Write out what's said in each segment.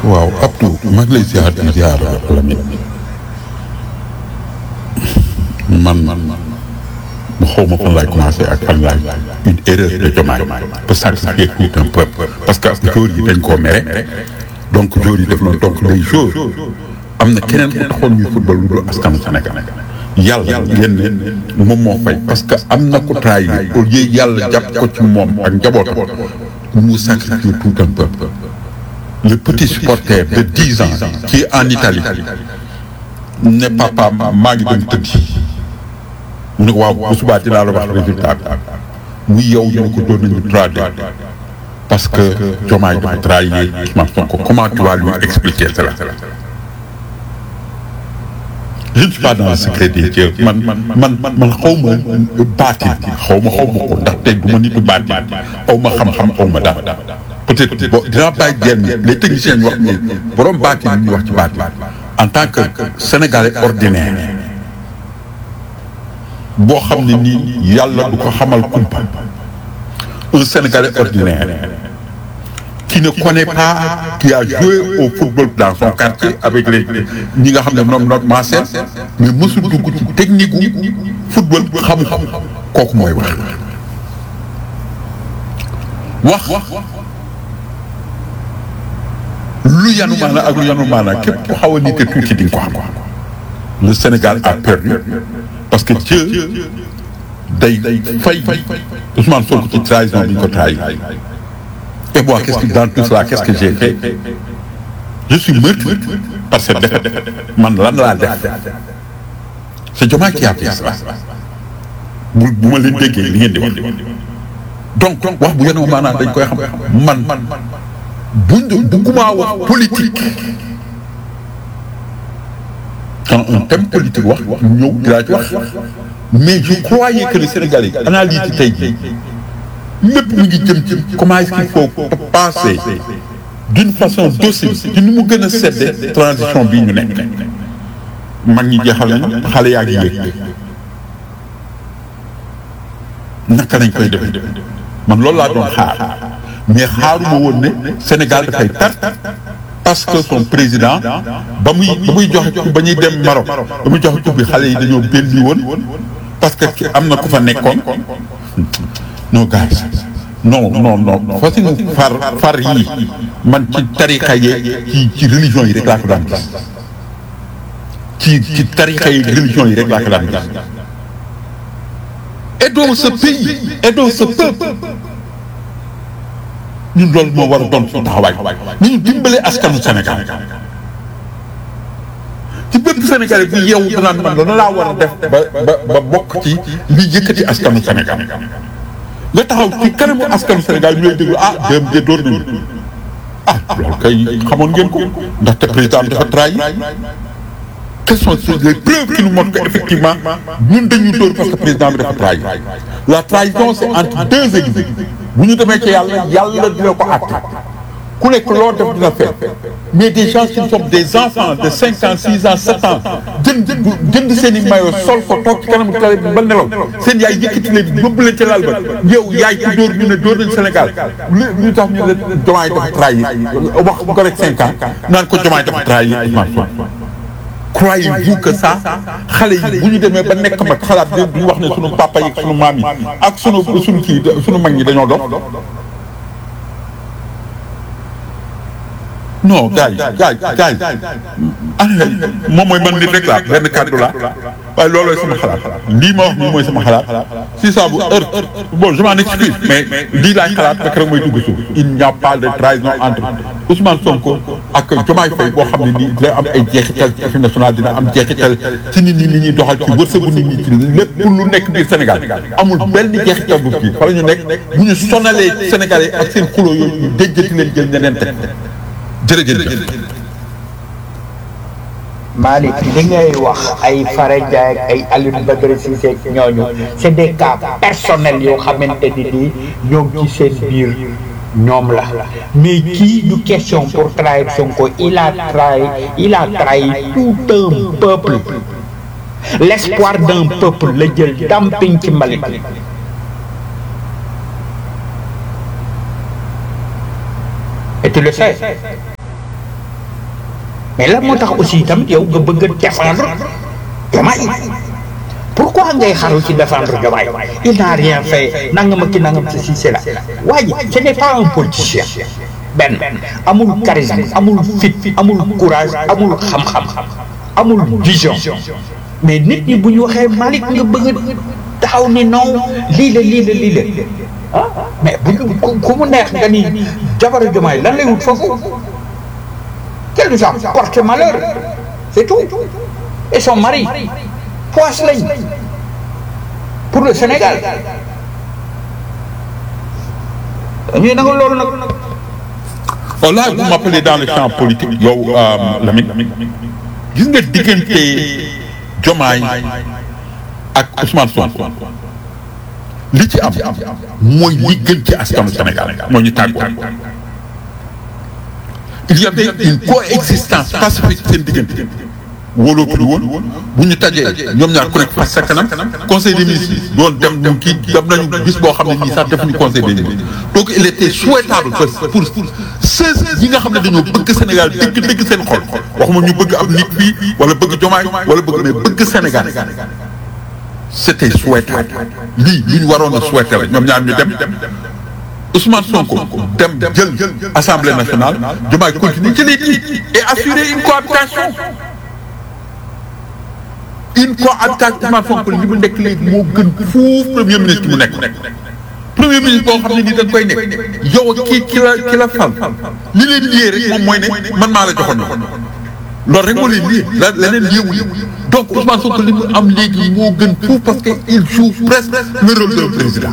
waaw Abdou maa ngi lay ziar di ziar Lamine man xaw ma fan laay commencé ak fan laay une erreur de Diomaye pour sacrifier tout un peuple parce que joueurs yi dañ koo mere donc joueurs yi def noonu donc les joueurs am na keneen ku taxoon ñuy football lu dul askanu Sénégal yàlla ngeen ne moom moo fay parce que am na ko trahir au lieu yàlla jàpp ko ci moom ak njabootam mu sacrifier tout un peuple. Le petit supporter de 10 ans qui est en Italie ne papa maa ngi dem tëddi mu ne ko waaw bu subaa dinaa la wax résultat bi muy yow ñu ne ko doon nañu 3-2 parce que Diomaye dafa trahir Ousmane Sonko. Comment tu vas lui expliquer cela? Je ne suis pas dans le secret des dieux man xaw ma baatin xaw ma ko ndax tey du ma nitu baatin xaw ma xam-xam xaw ma dara. peut-être bon dinaa bàyyi génn les techniciens ñu wax ni borom baatin ñu wax ci baatin en tant que sénégalais ordinaire boo xam ne nii yàlla du ko xamal kumpa un sénégalais ordinaire qui ne connaît pas qui a joué au football dans son quartier avec les ñi nga xam ne ñoom notre mancé mais mësul dugg ci technique gu football xamu kooku mooy wax lu yanu maana ak lu yanu maana képp ku xaw a nite tuuti di nga ko xam le Sénégal a perdu parce que Dieu day fay Ousmane Sonko ci trahison bi ñu ko trahi. Et moi, dans tout cela, qu'est-ce que j'ai fait? Je suis meurtri par cette défaite. Man lan laa def. C'est Diomaye qui a fait ça. bu ma leen déggee li ngeen di wax. donc wax bu yéen a maanaam dañ koy xam man bugguma wax politique. quand un thème politique wax ñëw dinaa ci wax mais je croyais que les Sénégalais analyse ci tey jii lépp mu ngi jëm ci comment est-ce qu'il faut passer d'une façon docile ci ni mu gën a sedde transition bii ñu nekk mag ñi jeexal nañu xale yaa ngi yéeg naka lañ koy def man loolu laa doon xaar mais xaaruma woon ne Sénégal dafay perte parce que son président ba muy joxe ba ñuy dem Maroc ba muy joxe coupe bi xale yi dañoo belli woon parce que am na ku fa nekkoon non gars non façon far yii man ci tarixa yi ci religion yi rek laa ko daan gis ci tarixa yi religion yi rek laa ko daan gis. aidons ce pays aidons ce peuple ñun loolu moo war a doon suñu taxawaay ñu dimbale askanu Sénégal ci bépp Sénégalais bi yow danaan man dana laa war a def ba bokk ci li yëkkati askanu Sénégal nga taxaw ci kanamu askanu Sénégal ñu lay déglu déem de door nañu loolu kay xamoon ngeen ko ndaxte président bi dafa trahir. Quelles sont les preuves qui nous montrent qu'effectivement ñun dañuy dóor parce que président bi dafa trahir. La trahison c'est entre deux églises bu ñu demee ci yàlla dina ko àtte ku nekk loo def dina fekk mais des gens qui sont des enfants de 5 ans 6 ans 7 ans jënd seen i maillot sol ko toog ci kanam télé bi ba nelaw seen yaay yëkkati leen yóbbu leen ci lal ba yow yaay ku dóor ñu ne dóor nañ Sénégal lu tax ñu ne Diomaye dafa trahir wax bu ko rek 5 ans naan ko Diomaye dafa trahir Ousmane Sonko. Croyez-vous que ça xale yi bu ñu demee ba nekk mag xalaat bi ñu wax ne sunu papa yi sunu maam yi ak sunu mag ñi dañoo dox. non gars yi moom mooy man nit rek laa benn kàddu la waaye loolooy sama xalaat lii ma wax nii mooy sama xalaat si ça vous heurte bon je m'en excuse mais lii laay xalaat rek mooy dugg suuf il n'y a pas de trahison entre Ousmane Sonko ak Diomaye Faye boo xam ne nii dina am ay jeexital ci équipe nationale dina am jeexital ci nit ñi ñuy doxal ci wërsëgu nit ñi ci lépp lu nekk biir Sénégal amul benn jeexital bu kii fa la ñu nekk bu ñu sonalee Sénégalais ak seen xuloo yooyu ñu déjjati leen jël ñeneen teg jërëjëf. Malick li ngay wax ay Fara Ndiaye ak ay Alioune Badara Cissé ak ñooñu c'est des cas personnels yoo xamante ni nii ñoom ci seen biir ñoom la mais kii du question pour trahir Sonko il a trahi tout un peuple l'espoir d'un peuple la jël dumping ci mbalit et tu le sais mais lan moo tax aussi tamit yow nga bëgg a défendre Diomaye pourquoi ngay xaru ci défendre Diomaye il n'a rien fait nangam ak ki nangam ceci c'est là waaye ce n'est pas un politicien benn amul charisme amul fit amul courage amul xam-xam amul vision mais nit ñi bu ñu waxee Malick nga bëgg a taxaw ni non lii la ah mais bu ku mu neex nga ni jabaru Diomaye lan lay wut foofu quel du genre porte malheur c'est tout et son mari poisse lañ pour le Sénégal ñuy nangu loolu nag. Oh là, vous m'appelez dans le champ politique yow Lamine gis nga diggante Diomaye ak Ousmane Sonko li ci am mooy li gën ci askanu Sénégal moo ñu tàggoo il y avait une coexistence pacifique seen diggante wóolootuñu woon bu ñu tajee ñoom ñaar ku nekk fas sa kanam conseil des ministres doon dem ñu kii dem nañu bis boo xam ne nii sax defuñu conseil des ministres donc il était souhaitable que pour ceux yi nga xam ne dañoo bëgg Sénégal dëgg seen xol waxuma ñu bëgg am nit fii wala bëgg Diomaye wala bëgg mais bëgg Sénégal c'était souhaitable lii li ñu waroon a souhaiter la ñoom ñaar ñu dem Ousmane Sonko dem jël Assemblée nationale Diomaye continue ci les titres et assurer une cohabitation Ousmane Sonko li mu nekk léegi moo gën fuuf premier ministre mu nekk premier ministre boo xam ne nii dañ koy nekk yow ki la fal li leen liyee rek moom mooy ne man maa la joxoon loolu rek moo leen liyee leneen liyeewul donc Ousmane Sonko li mu am léegi moo gën fuuf parce que il joue presque le rôle d'un président.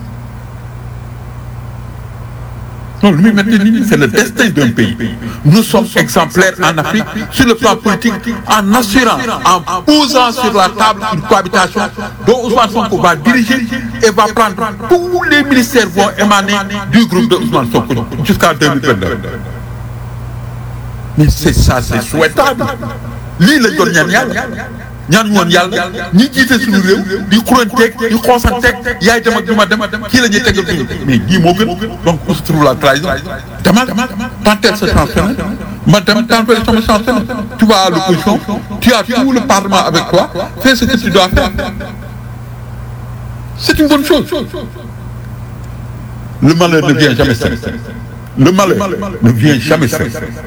Non, lu muy metti nit ñi c'est le destin d'un pays. Nous sommes exemplaires en Afrique sur le plan politique en assurant, en posant sur la table une cohabitation dont Ousmane Sonko va diriger et va prendre tous les ministères vont émaner du groupe de Ousmane Sonko jusqu'en 2022. Mais c'est ça, c'est souhaitable. lii la doon ñaan yàlla ñaan woon yàlla ñi jiite suñu réew di xuranteeg di xoosanteeg yaay dem ak duma dem kii la ñuy tegal duñu mais lii moo gën donc on se trouve la trahison demal tenter sa chance feneen ma dem tenter sama chance feneen tu vas à l'opposition tu as tout le parlement avec toi fais ce que tu dois faire c'est une bonne chose le malheur ne vient jamais seul le malheur ne vient jamais seul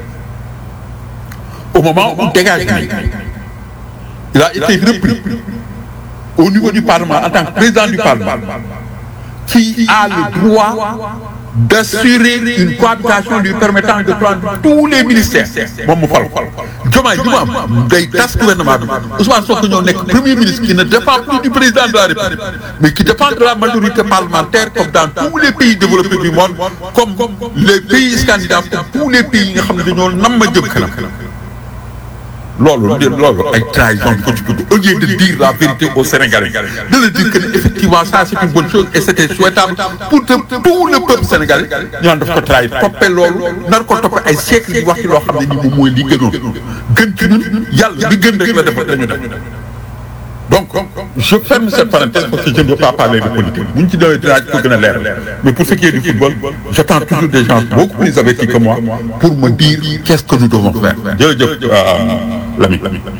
au moment où dégage il a été repris au niveau du Parlement en tant que président du Parlement qui a le droit d'assurer une cohabitation lui permettant de prendre tous les ministères moom mu fal Diomaye li mu am day tas gouvernement bi Ousmane Sonko ñoo nekk premier ministre qui ne dépend plus du président de la République mais qui dépend de la majorité parlementaire comme dans tous les pays développés du monde comme les pays scandinaves comme tous les pays yi nga xam ne dañoo nam ma jëm kanam loolu ay trahison bi ko ci tudd au lieu de dire la vérité aux Sénégalais de le dire que effectivement ça c'est une bonne chose et c'était souhaitable pour tout le peuple sénégalais ñu naan daf ko trahir toppee loolu nar ko toppee ay siècles di wax ci loo xam ne nii moom mooy li gënoon gën ci ñun yàlla li gën rek la def dañu def donc je ferme cette parenthèse parce que je ne veux pas parler de politique bu ñu ci doon dinaa ko gën a leer mais pour ce qui est du football j'attends toujours des gens beaucoup plus avertis que moi pour me dire qu'est-ce que nous devons faire jërëjëf Lamine.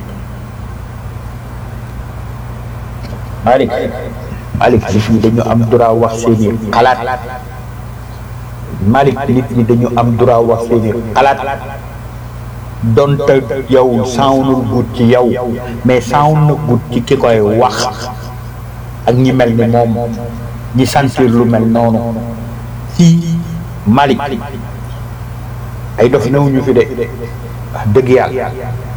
Malick nit ñi dañu am droit wax seeni xalaat Malick nit ñi dañu am droit wax seeni xalaat donte yow sawnul gut ci yow mais sawn na gut ci ki koy wax ak ñi mel ni moom ñi sentir lu mel noonu fii Malick ay dof newuñu fi de wax dëgg yàlla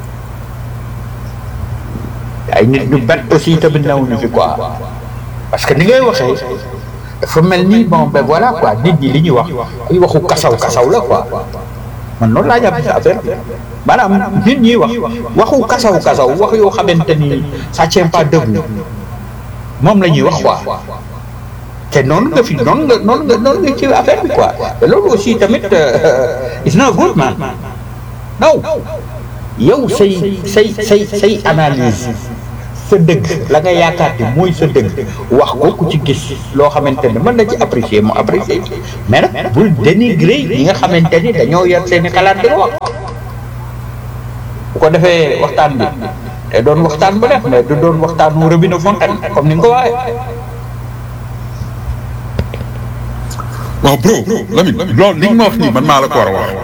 ay nit ñu bet aussi tamit newuñu fi quoi parce que ni ngay waxee dafa mel ni bon ben voilà quoi nit ñi li ñuy wax ay waxu kasaw la quoi man noonu laa jàpp ci affaire maanaam nit ñi waxu kasaw wax yoo xamante ni ça tient pas debout moom la ñuy wax quoi te noonu nga fi noonu nga ci affaire bi quoi te loolu aussi tamit it's not good man non yow say analyse sa dëgg la nga yaakaar ni mooy sa dëgg wax ko ku ci gis loo xamante ne mën na ci apprécier mu apprécier mais nag bul dénigrer ñi nga xamante ni dañoo yor seeni xalaat di wax bu ko defee waxtaan bi te doon waxtaan bu def mais du doon waxtaanu robinet fontaine comme ni nga ko waxee. waaw bro Lamine loolu li nga ma wax nii man maa la ko war a wax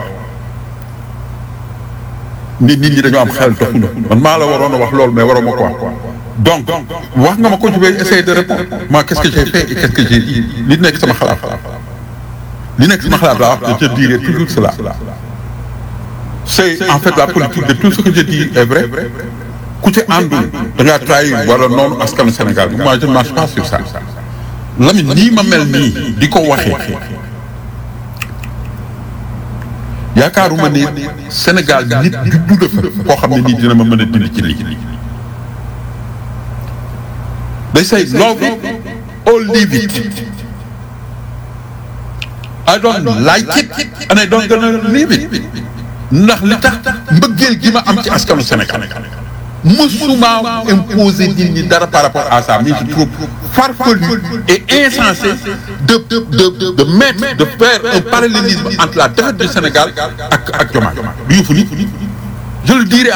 nit ñi dañoo am xel doxuñu man maa la waroon a wax loolu mais waroo ma ko wax donc wax nga ma ko je vais essayer de répondre moi qu'est-ce que j'ai fait et qu'est-ce que j'ai dit li nekk sama xalaat laa wax je dirai toujours cela c'est en fait la politique de tout ce que je dis est vrai ku ci àndul da ngaa trahir wala noonu askanu Sénégal bi moi je ne marche pas sur ça Lamine nii ma mel nii di ko waxee yaakaaruma ne Sénégal nit juddu dafa koo xam ne nii dina ma mën a dindi ci lii they say love it or leave it I don't like it and I don't gonna leave it ndax li tax mbëggeel gi ma am ci askanu Sénégal mësuma imposer nit ñi dara par rapport à ça mais je trouve farfelu et insensé de mettre de faire un parallélisme entre la défaite du Sénégal ak Diomaye du yëfu nit je le dirai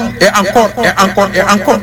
encore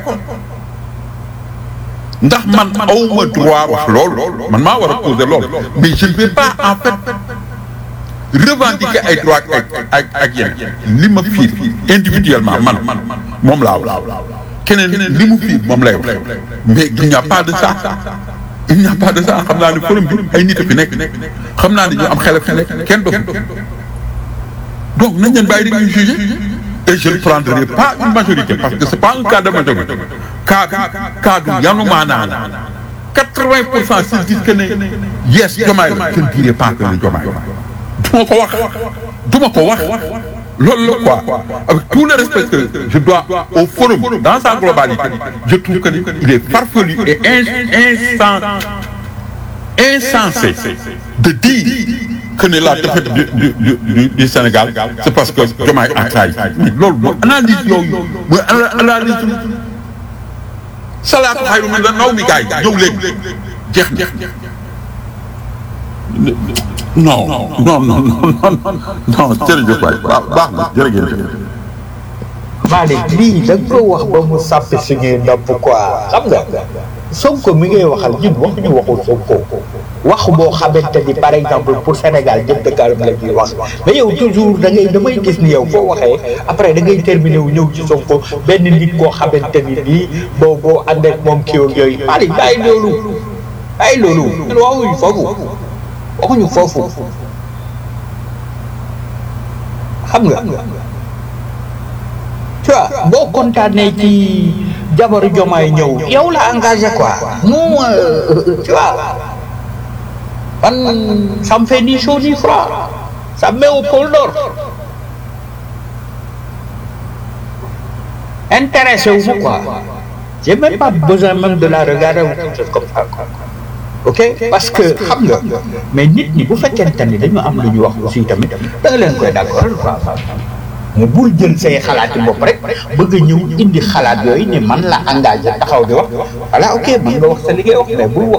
ndax man awma droit wax loolu man maa war a poser loolu mais je ne vais pas en fait revendiquer ay droit ak yeneen li ma fiir individuellement man moom laa wax keneen li mu fiir moom lay wax mais il n'y a pas de ça xam naa ne forum bi ay nit a fi nekk xam naa ne ñu am xel fi nekk kenn dof donc nañ leen bàyyi di ñuy juger et je ne prendrai pas une majorité parce que c'est pas un cas de majorité cas du yanu maanaa 80% s'ils disent que ne yes Diomaye la je ne dirai pas que ne Diomaye du ma ko wax loolu la quoi avec tout le respect que je dois au forum dans sa globalité je trouve que il est farfelu et insensé de dire que ne la défaite du Sénégal c'est parce que Diomaye a trahi loolu mooy analyse yooyu mooy analyse salaatu xayru min naw mi gars yi ñëw léegi jeex na non jërëjëf waay baax na jërëjëf. Malick lii da nga ko wax ba mu sàppi suñuy nopp quoi xam nga Sonko mi ngay waxal ñun waxuñu waxul Sonko wax boo xamante ni par exemple pour Sénégal jëm dëkkaalam la ñuy wax mais yow toujours damay gis ni yow foo waxee après da ngay terminé wu ñëw ci Sonko benn nit koo xamante ni nii boo ànd ak moom kii yooyu Malick bàyyi loolu ñun waxuñu foofu xam nga tu vois boo kontaanee ci jabaru Diomaye ñëw yow la engagé quoi nous tu vois man ça me fait ni chaud ni froid ça me met au pôle Nord intéressé wu ma quoi j'ai même pas besoin même de la regarder ou quelque chose comme ça quoi. ok parce que xam nga mais nit ñi bu fekkente ni dañu am lu ñu wax aussi tamit da nga leen koy d'accord quoi mais bul jël say xalaati bopp rek bëgg a ñëw indi xalaat yooyu ne man la engagé taxaw di wax voilà ok mën nga wax sa liggéey wax mais bul wax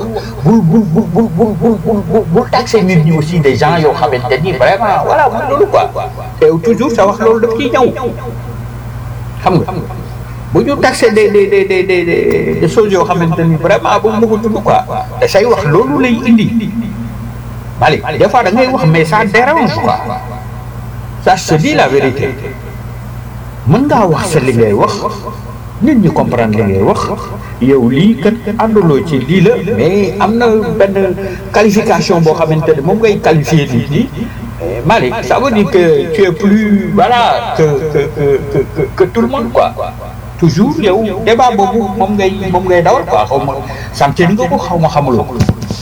bul taxé nit ñi aussi des gens yoo xamante ni vraiment voilà mooy loolu quoi te toujours sa wax loolu daf ciy ñëw xam nga bu ñu taxé des choses yoo xamante ni vraiment bu mu ko tudd quoi te say wax loolu lay indi Malick des fois da ngay wax mais ça dérange quoi ça je te dis la vérité mën ngaa wax sa li ngay wax nit ñi comprendre li ngay wax yow lii kat ànduloo ci lii la mais am na benn qualification boo xamante ne moom ngay qualifier nit ñi Malick ça veut dire que tu es plus voilà que tout le monde quoi toujours yow débat boobu moom ngay dawal quoi xaw ma sant nga ko xaw ma xamuloo ko.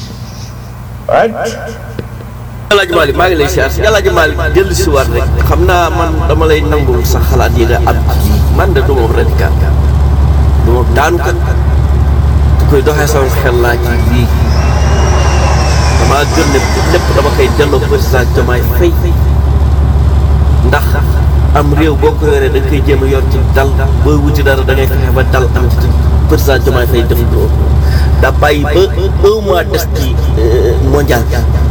Alaaji Malick maa ngi lay siyaar si Alaaji Malick dellu si waat rek xam naa man dama lay nangul sa xalaat yi nga am man de duma radical duma daanu kat ku koy doxee sama xel laa ci bii damaa gën ne lépp dama koy delloo président Diomaye Faye ndax am réew boo ko yoree da nga koy jéem a yor ci dal booy wuti dara da ngay fexe ba dal am ci président Diomaye Faye def ko da bàyyi ba un mois des ci mondial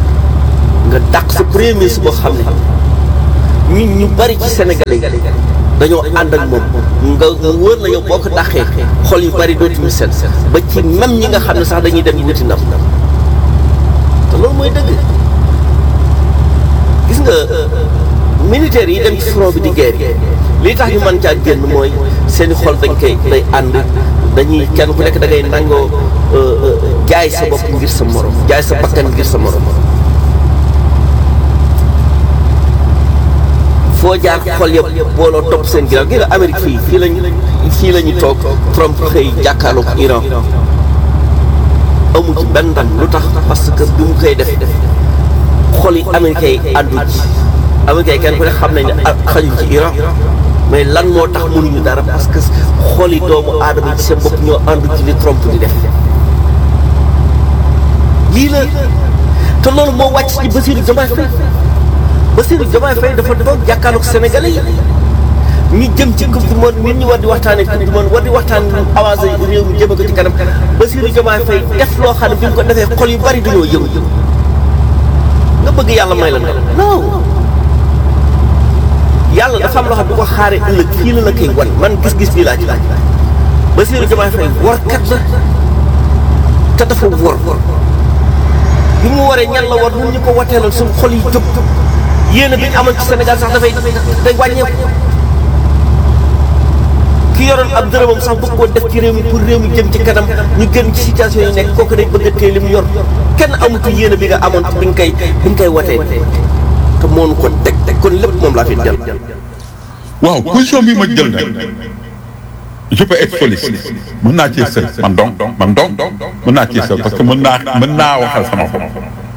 nga dàq sa premier ministre boo xam ne ñun ñu bari ci Sénégalais yi dañoo ànd ak moom nga wóor la yow boo ko dàqee xol yu bari dootuñu set ba ci même ñi nga xam ne sax dañuy dem wuti ndam te loolu mooy dëgg. gis nga militaires yi dem ci front bi di guerre li tax ñu mën caa génn mooy seeni xol dañ koy day ànd dañuy kenn ku nekk da ngay nangoo jaay sa bopp ngir sa morom jaay sa bakkan ngir sa morom. foo jaar xol yëpp booloo topp seen ginnaaw gi nga Amérique fii la ñu toog Trump xëy jàkkaarloog Iran amu ci benn ndam lu tax parce que bi mu koy def xol yi américains yi àndu ci américains yi kenn ku ne xam nañ ne xajuñ ci Iran mais lan moo tax mënuñu dara parce que xol yi doomu aadama yi ci seen bopp ñoo àndu ci li Trump di def lii la te loolu moo wàcc ci Bassirou Diomaye Faye dafa toog jàkkaarloog Sénégalais yi ñu jëm ci coupe du monde nit ñi war di waxtaanee coupe du monde war di waxtaan avancé réew mi jëme ko ci kanam Bassirou Diomaye Faye def loo xam ne bi mu ko defee xol yu bari dañoo yëngu nga bëgg yàlla may la non yàlla dafa am loo xam ne du ko xaaree ëllëg fii la koy wan man gis-gis bii laa ci laaj Bassirou Diomaye Faye warkat la te dafa wor bi mu waree ñan la war ñun ñu ko wateelal suñu xol yi jóg yéen bi ñu amoon ci Sénégal sax day wàññeeku ki yoroon ab dërëmam sax bëgg koo def ci réew mi pour réew mi jëm ci kanam ñu gën ci situation yi nekk kooku day bëgg a téye li mu yor kenn amu ko yéen bi nga amoon ci bi nga koy watee te moonu ko teg kon lépp moom laa fi jël. waaw position bi ma jël nag je peux être soliste mën naa cee sël man donc mën naa cee sël parce que mën naa waxal sama bopp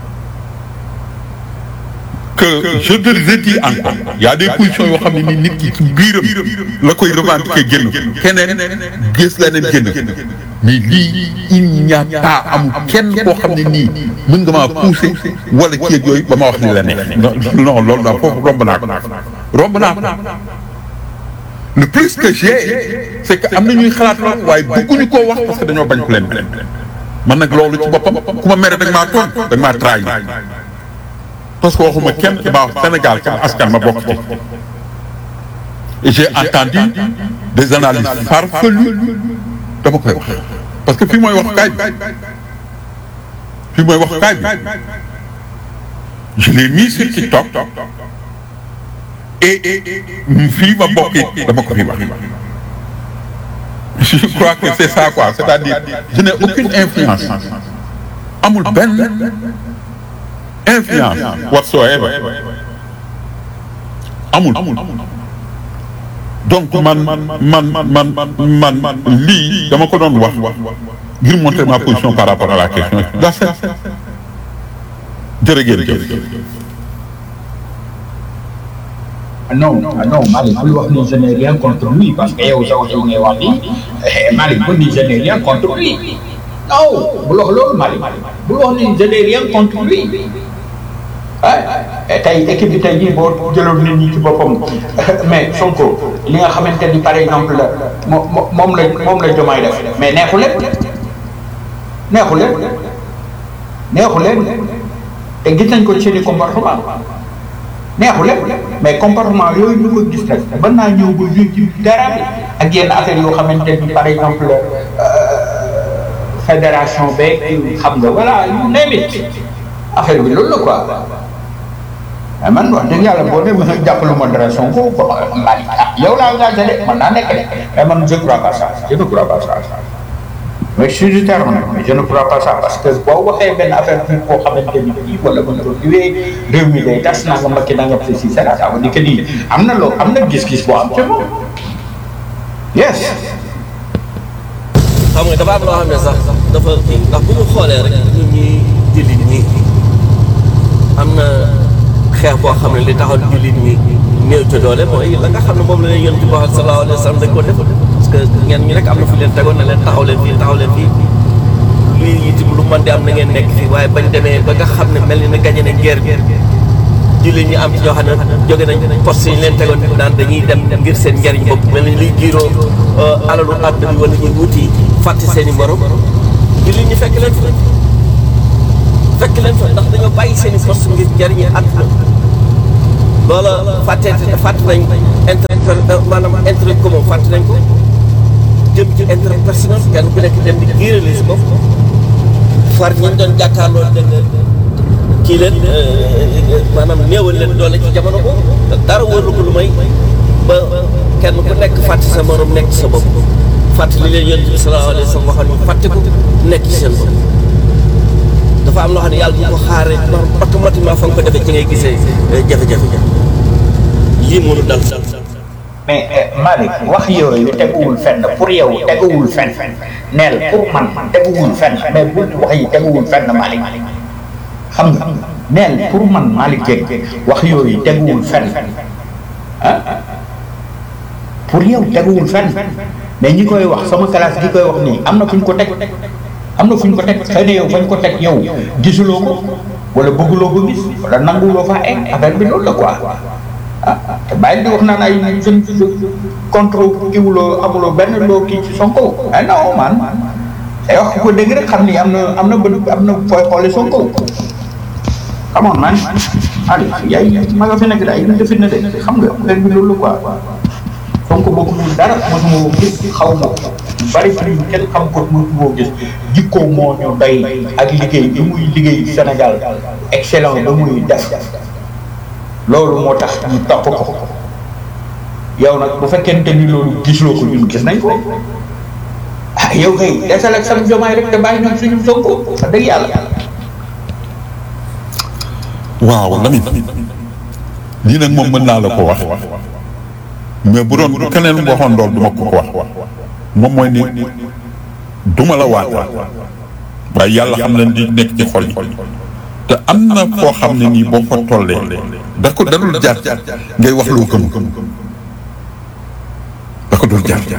que je te le dis encore y a des positions yoo xam ne ni nit ki ci biiram la koy revendiquer génn keneen gis leneen génn mais lii il n'y a pas amul kenn koo xam ne nii mën nga maa pousser wala ceeb yooyu ba ma wax ni la neex non loolu daal foofu romb naa ko le plus que j'ai c'est que am na ñuy xalaat lool waaye bëgguñu koo wax parce que dañoo bañ ko leen man nag loolu ci boppam ku ma mere dag maa tooñ dag maa trahir parce que waxuma kenn ci baax Sénégal sama askan ma bokk ci et j'ai entendu des analyses farfelues dama koy wax parce que fii mooy wax kaay bi je l'ai mis sur TikTok et fii ma bokk it dama ko fi wax je crois que c'est ça quoi c'est-à-dire je n'ai aucune influence amul benn influence whatsoever amul donc man lii dama ko doon wax ngir montrer ma position par rapport à la question jërëjëf. non Malick bul wax ni je n'ai rien contre lui parce que yow sax yow ngay wax ni Malick bul ni je n'ai rien contre lui non bul wax loolu Malick bul wax ni je n'ai rien contre lui tey équipe bi tey jii boo jëloon nit ñi ci boppam mais Sonko li nga xamante ni par exemple la moom la Diomaye def mais neexu leen te gis nañ ko ci seeni comportement neexu leen mais comportement yooyu ñu ko gis nag mën naa ñëw ba jur ci dara bi ak yenn affaire yoo xamante ni par exemple fédération beeg xam nga voilà yu nemit affaire bi loolu la quoi mais man wax dëgg yàlla boo demee nag jàppalu ma dara Sonko ko Malick yow laa engagé de man naa nekk de mais man je ne crois pas ça mais je suis du terme mais je ne crois pas ça parce que boo waxee benn affaire bi koo xamante ni bii wala bu ñu ko diwee réew mi day tas naa nga makki naa nga précis ça veut dire que nii am na gis-gis boo am te moom yes. xam nga dafa am loo xam ne sax dafa kii ndax bu ñu xoolee rek nit ñi jullit ñi am na xeex boo xam ne li taxoon jullit ñi néew ca doole mooy la nga xam ne moom la leen yonent bi sallallahu alayhi wa sallam dañ ko def parce que ñenn ñi rek am na fu leen tegoon na leen taxaw leen fii lii itam lu mën di am na ngeen nekk fii waaye bañ demee ba nga xam ne mel ni na gañe nañ guerre bi jullit ñi am ci ñoo xam ne jóge nañ poste yi leen tegoon naan dañuy dem ngir seen njariñ bopp mel ni liy giiroo alalu àdduna bi wala ñuy wuti fàtte seen i morom jullit ñi fekk leen fa ndax dañoo bàyyi seen i poste ngir njariñi àdduna loola fàtte nañ intérêt maanaam intérêt commun fàtte nañ ko jëm ci intérêt personnel kenn ku nekk dem di giirale si bopp far ñi doon jàkkaarloo kii leen maanaam néewal leen doole ci jamono boobu te dara wóorlu ko lu may ba kenn ku nekk fàtte sa morom nekk sa bopp fàtte li leen yonent bi sallallahu alayhi wa sallam waxoon ñu fàtte ko nekk ci seen bopp dafa am loo xam ne yàlla bu ko xaaree automatiquement fa nga ko defee ci ngay gisee jafe-jafe lii mënu dal mais Malick wax yooyu teguwul fenn pour yow teguwul fenn neel pour man teguwul fenn mais bu wax yi teguwul fenn Malick xam nga neel pour man Malick Dieng wax yooyu teguwul fenn ah pour yow teguwul fenn mais ñi koy wax sama classe gi koy wax nii am na fu ñu ko teg am na fu ñu ko teg xëy na yow fañ ko teg yow gisuloo ko wala bëgguloo ko gis wala nanguloo faa egg affaire bi loolu la quoi te bàyyi di wax naan ay jeune contre kiwuloo amuloo benn loo kii ci Sonko ay non man ay wax ko dégg rek xam ni am na bët am na fooy xoole Sonko xamoon man ali yaay ma nga fi nekk daay defit na de xam nga affaire bi loolu quoi Sonko bokkul dara mosuma ko gis xaw ma bari fi kenn xam ko mosuma ko gis jikko moo ñu doy ak liggéey bi muy liggéey Sénégal excellent ba muy def loolu moo tax ñu topp ko yow nag bu fekkente ni loolu gisloo ko ñun gis nañ ko ah yow kay desal ak sam jomaay rek te bàyyi ñoom suñu Sonko wax dëgg yàlla. waaw Lamine lii nag moom mën naa la ko wax mais bu doon keneen waxoon loolu du ma ko wax moom mooy ni duma la waat waaye yàlla xam nañ di nekk ci xol yi te am na foo xam ne nii boo ko tollee da ko dalul jaar ngay wax loo gëm da ko dul jaar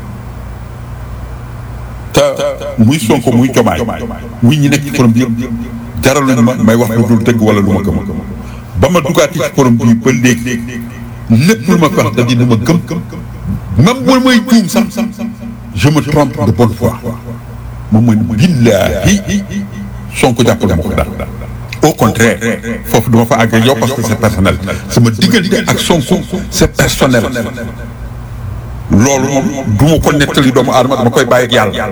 te muy Sonko muy Jomaay muy ñi nekk ci forum bi yëpp jaraluñu ma may wax lu dul dëgg wala lu ma gëm ba ma dugaati ci forum bi ba léegi lépp lu ma fi wax da di lu ma gëm même bu may juum sax je me trompe de bonne foi moom mooy billaahi Sonko jàppale ma ko dara au contraire foofu duma fa àgg yow parce que c'est personnel sama diggante ak Sonko c'est personnel loolu moom du ma ko nettali doomu aadama dama koy bàyyi ak yàlla.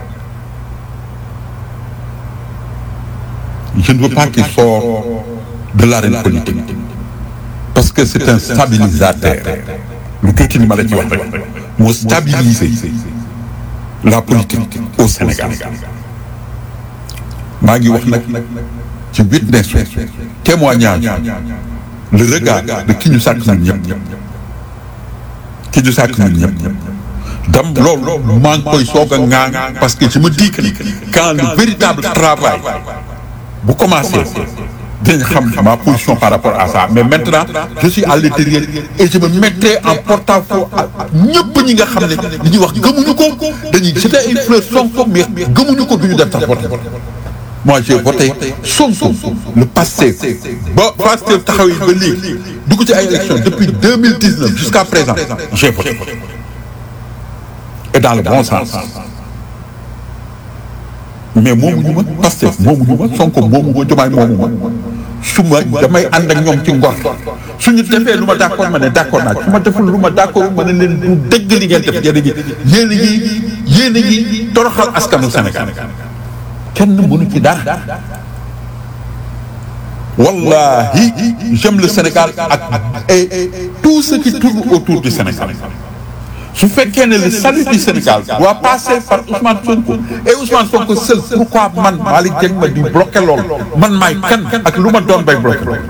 Je ne veux pas qu'il sorte de l'arène politique parce que c'est un stabilisateur lu tuuti ni ma la ci wax rek moo stabiliser la politique au Sénégal maa ngi wax nag ci witness témoignage le regard de ki ñu sàkk ñun ñëpp ki ñu sàkk ñun ñëpp dam loolu maa ngi koy soog a ŋaan parce que je me dis que quand le véritable travail bu commencé dañ xam ma position par rapport à ça mais maintenant je suis à l'intérieur et je me mettrai en porte-à-faux ñëpp ñi nga xam ne li ñuy wax gëmuñu ko dañuy jeter une fleur Sonko mais gëmuñu ko duñu def sax vote moi j'ai voté Sonko le Pastef ba Pastef taxaw yi ba léegi dugg ci ay élections depuis 2019 jusqu'à présent j'ai voté et dans le bon sens mais moomuñu ma Pastef moomuñu ma Sonko moomu ma Diomaye moomu ma su ma damay ànd ak ñoom ci ngor suñu defee lu ma d'accord ma ne d'accord naa su ma deful lu ma d'accord ma ne leen du dëgg li ngeen def yéen a ngi toroxal askanu Sénégal kenn mënu ci dara wallahi j'aime le Sénégal et tout ce qui tourne autour du Sénégal su fekkee ne le salut du Sénégal doit passer par Ousmane Sonko et Ousmane Sonko seul pourquoi man Malick Dieng ma di bloqué lool man maay kan ak lu ma doon bay bloqué lool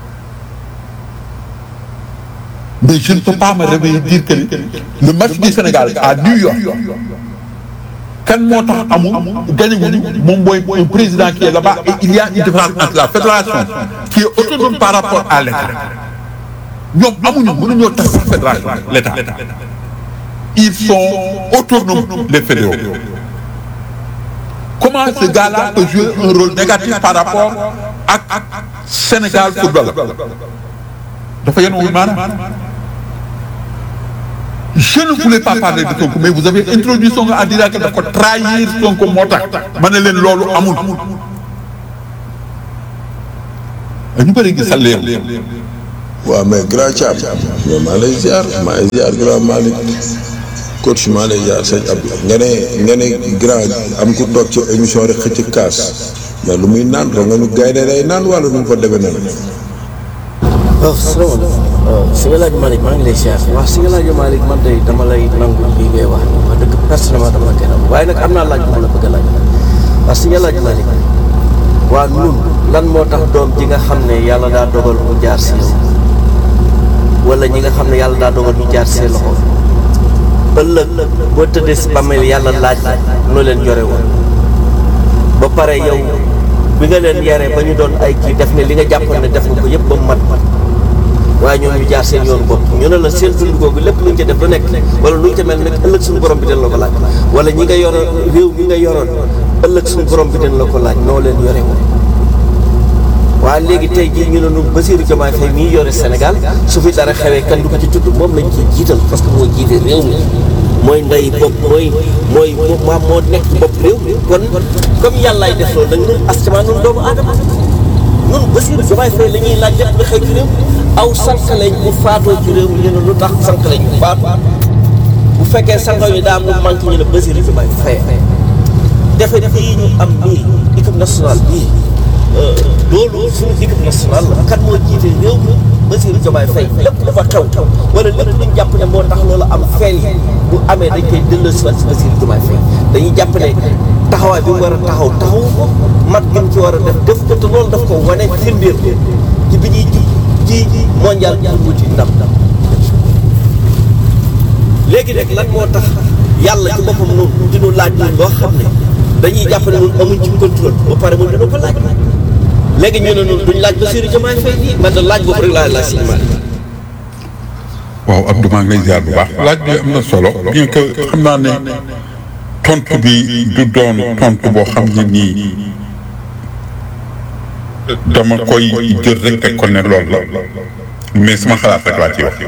mais je ne peux pas me réveiller dire que le match du Sénégal à New York kan moo tax amul gagné wuñu moom mooy un président qui est là-bas et il y a une différence entre la fédération qui est autonome par rapport à l'État ñoom amuñu mënuñoo tas sax fédération l'État ils sont autonomes les fédéraux comment ce gars-là peut jouer un rôle négatif par rapport ak Sénégal football dafa yéen wul maanaam je ne voulais pas parler de Sonko mais vous avez introduit Sonko en disant que dafa trahir Sonko moo tax ma ne leen loolu amul ñu bëri gis sa leer waaw mais grand Thiam mais maa lay ziar grand Malick coach maa lay ziar sëñ Abdou nga ne grand am ku toog ci émission rek xëcc kaas mais lu muy naan nga nu gaynde day naan wala nu mu fa demee nan. waaw salaamaaleykum si nga laaj Malick maa ngi lay ziar waaw si nga laaj Malick man de dama lay nangu lii ngay wax dëgg personnellement dama la koy nangu waaye nag am naa laaj bu ma la bëgg a laaj waaw si nga laaj Malick waaw ñun lan moo tax doom ji nga xam ne yàlla daa dogal mu jaar si yow wala ñi nga xam ne yàlla daa dogal ñu jaar si loxo ëllëg boo tëddee si bàmmeel yàlla laaj noo leen yore woon ba pare yow bi nga leen yaree ba ñu doon ay kii def ne li nga jàppoon ne def nga ko yëpp ba mu mat waaye ñoom ñu jaar seen yoonu bopp ñu ne la seen dund googu lépp luñ ca def lu nekk wala luñ ca mel nag ëllëg suñu borom bi den la ko laaj wala ñi nga yoroon réew mi nga yoroon ëllëg suñu borom bi den la ko laaj noo leen yore woon waaye léegi tey jii ñu ne ñun Bassirou Diomaye Faye mii yore Sénégal su fi dara xewee kan du ko ci tudd moom lañ ciy jiital parce que moo jiite réew mi mooy ndey bopp mooy moo nekk bopp réew mi kon comme yàllaay def loolu nag ñun askan ñun doomu aadama ñun Bassirou Diomaye Faye la ñuy laaj lépp lu xew ci réew aw sànq lañ bu faatoo ci réew mi ñu ne lu tax sànq lañ bu faatu bu fekkee sànq yi daa am lu manqué ñu ne Bassirou Diomaye Faye defe bii ñu am nii équipe nationale bii loolu suñu équipe nationale la kan moo jiite réew mi Bassirou Diomaye Faye lépp dafa xew wala lépp luñ jàpp ne moo tax loolu am feel yi bu amee dañ koy delloo si Bassirou Diomaye Faye dañuy jàpp ne taxawaay bi mu war a taxaw ko mat gi mu ci war a def ko te loolu daf ko wane firndeel ko ci bi ñuy ci mondial bi wuti ndam léegi nag lan moo tax yàlla ci boppam noonu dinu laaj ñun loo xam ne dañuy jàpp ne ñun amuñ ci contrôle ba pare mu dina ko laaj léegi ñu ne ñun duñ laaj Bassirou Diomaye Faye nii man de laaj boobu rek laa laaj si waaw Abdou maa ngi lay ziar bu baax laaj bi am na solo bien que xam naa ne tontu bi du doon tontu boo xam ne nii dama koy jël rek teg ko ne loolu la mais sama xalaat rek laa ci wax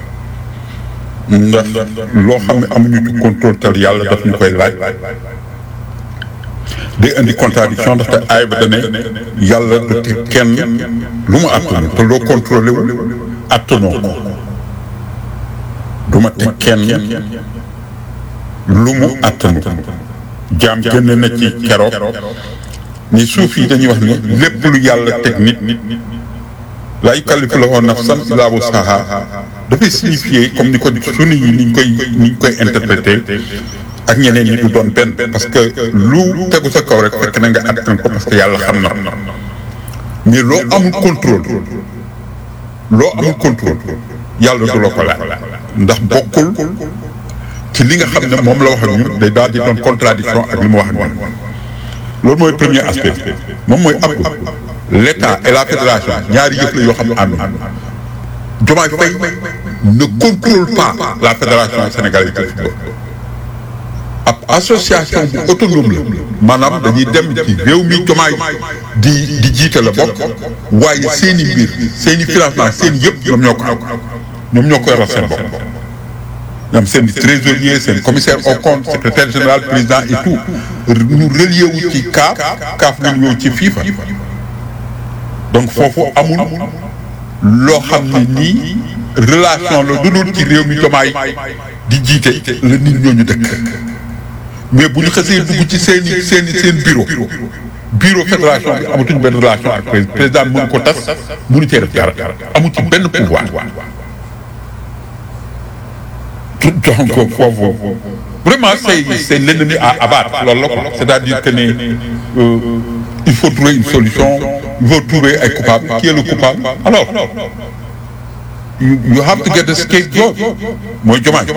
ndax loo xam ne amuñu ci contrôle tel yàlla daf ñu koy laaj day indi contradiction ndaxte aay ba dane yàlla du teg kenn lu mu attanu te loo contrôlé wu attanoo ko du ma teg kenn lu mu attanu jaam génn na ci keroog ni suuf yi dañuy wax ni lépp lu yàlla teg nit laa yukallifu llaahu nafsan illaa wus'ahaa dafay signifier comme ni ko sunu yi niñ koy interpréter ak ñeneen ñi du doon benn parce que lu tegu sa kaw rek fekk na nga attan ko parce que yàlla xam na mais loo amul contrôle yàlla du la ko laaj ndax bokkul ci li nga xam ne moom la wax ak ñun day daal di doon contradiction ak li mu wax ak ñun loolu mooy premier aspect moom mooy ab l'État et la fédération ñaari yëf la yoo xam ne ànduñu Diomaye Faye ne contrôle pas la fédération sénégalaise de football ab association bu autonome la maanaam dañuy dem ci réew mi Diomaye di jiite la bokk waaye seen i mbir seen i financement seen yëpp ñoom ñoo ko yoral seen bopp ñoom seen trésorier seen commissaire au compte secrétaire général président et tout ñu relié wu ci CAF ñu ñëw ci FIFA donc foofu amul loo xam ne nii relation la du dul ci réew mi Diomaye di jiite la nit ñooñu dëkk mais bu ñu xasee dugg ci seen bureau fédération bi amatuñ benn relation ak président mënu ko tas mënu cee def dara amu ci benn pouvoir donc foofu vraiment c'est l'ennemi à abattre loolu la quoi c'est-à-dire que ne il faut trouver une solution il faut trouver un coupable qui est le coupable alors you have to get a scapegoat mooy Diomaye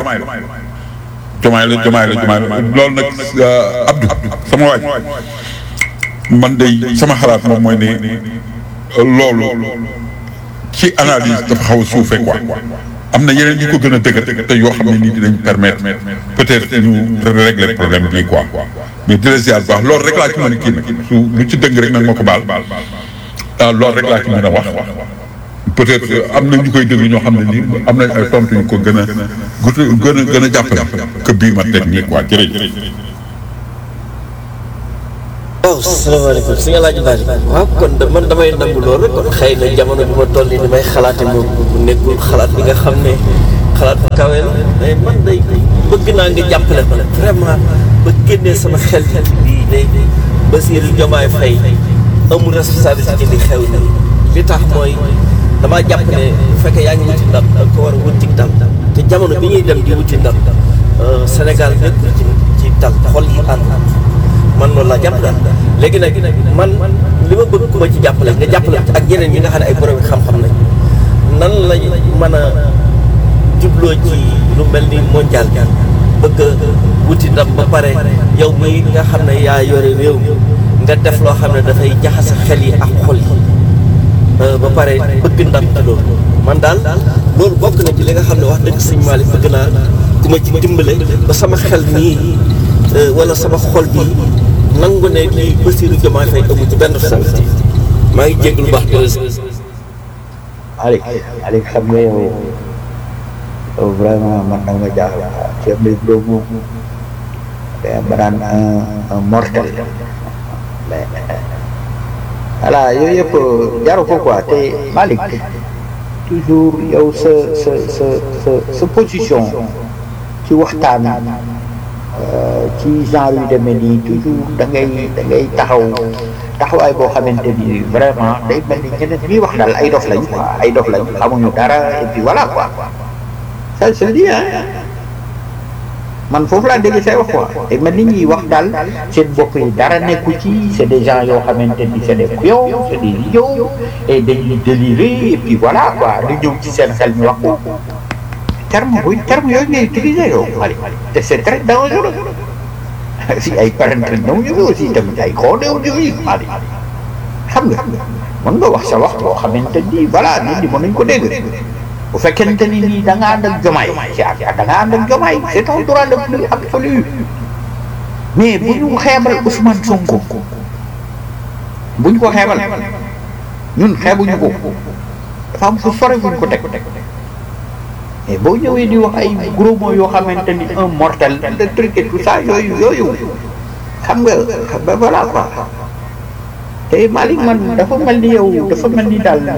la loolu nag Abdou sama waaj man day sama xalaat moom mooy ne loolu ci analyse dafa xaw a suufee quoi am na yeneen yu ko gën a dëgër te yoo xam ne nii dinañ permettre peut-être ñu régler problème bii quoi mais di la ziar baax loolu rek laa ci mën a kii nag su lu ci dëng rek nag ma ko baal loolu rek laa ci mën a wax peut-être am na ñu koy déglu ñoo xam ne nii am nañ ay tontu yu ko gën a jàppale que bii ma teg nii quoi jërëjëf. waaw waaw salaamaaleykum si nga laaj bari waaw kon man damay nangu loolu rek kon xëy na jamono bi ma toll nii ni may xalaate moom nekkul xalaat bi nga xam ne xalaat bu kawe la mais man day bëgg naa nga jàppale ma vraiment ba génnee sama xel bii ne Bassirou Diomaye Faye amul responsabilité li xew ni li tax mooy damaa jàpp ne bu fekkee yaa ngi wuti ndam da nga ko war a wuti ndam te jamono bi ñuy dem di wuti ndam Sénégal nekkul ci dal xol yi ànd man loolu laa jàpp daal léegi nag man li ma bëgg ku ma ci jàppale nga jàppale ak yeneen yi nga xam ne ay borom xam-xam lañ nan lañ mën a jubloo ci lu mel ni mondial bëgg a wuti ndam ba pare yow mi nga xam ne yaa yore réew mi nga def loo xam ne dafay jaxase xel yi ak xol yi ba pare bëgg ndam ci loolu man daal loolu bokk na ci li nga xam ne wax dëgg sëñ Malick bëgg naa ku ma ci dimbale ba sama xel nii wala sama xol bi nangu ne lii Bassirou Diomaye Faye amu ci benn responsabilité maa ngi jégg lu baax Aliou xam nga yow vraiment man nag ma jaaxal ci mbir boobu ba daan un mortel mais voilà yooyu yëpp jaru ko quoi te Malick toujours yow sa position ci waxtaan ci genre yu demee nii toujours da ngay taxawaay boo xamante ni vraiment day mel ni ñeneen ñuy wax daal ay dof lañ quoi ay dof lañ xamuñu dara et puis voilà quoi ça se dit man foofu laa dégg say wax quoi day mel ni ñuy wax daal seen bopp yi dara nekku ci c'est des gens yoo xamante ni c'est des couillons c'est des idiots et dañuy délirer et puis voilà quoi lu ñëw ci seen xel ñu wax ko terme yooyu ngay utiliser yow te c'est très dangereux si ay parents ñëw ñu aussi tamit ay xooneew ñu Mali xam nga mën nga wax sa wax boo xamante ni voilà nit ñi mën nañ ko dégg bu fekkente ni nii da nga ànd ak Diomaye da nga ànd ak Diomaye c'est ton droit le plus absolu mais bu ñu xeebal Ousmane Sonko bu ñu ko xeebal ñun xeebuñu ko dafa am fu sore fu ñu ko teg mais boo ñëwee di wax ay gros mots yoo xamante ni un mortel le truc et tout ça yooyu xam nga voilà quoi te Malick man dafa mel ni yow dafa mel ni daal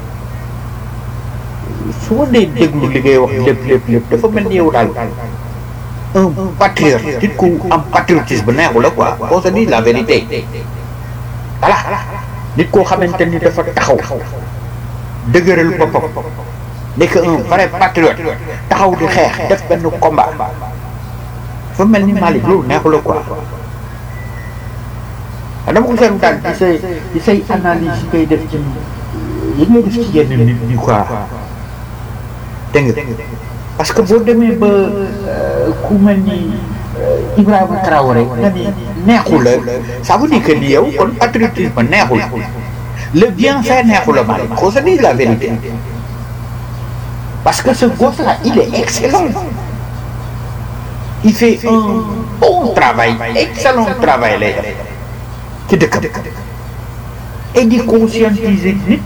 su ma dee déglu li ngay wax lépp dafa mel ni yow daal un patriote nit ku am patriotisme neexu la quoi on se dit la vérité voilà nit koo xamante ni dafa taxaw dëgëral boppam nekk un vrai patriote taxaw di xeex def benn combat dafa mel ni Malick loolu neexu la quoi dama ko seetlu daal ci say analyse yi ngay def ci yi ngay def ci yenn nit ñi quoi dégg nga parce que boo demee ba ku mel ni Ibrahima Traoré nga ni neexu la ça veut dire que ni yow kon patriotisme neexu la le bienfait neexu la Malick qu'on se dise la vérité parce que ce gosse-là il est excellent il fait un bon travail excellent travail lay def ci dëkkam et di conscientiser nit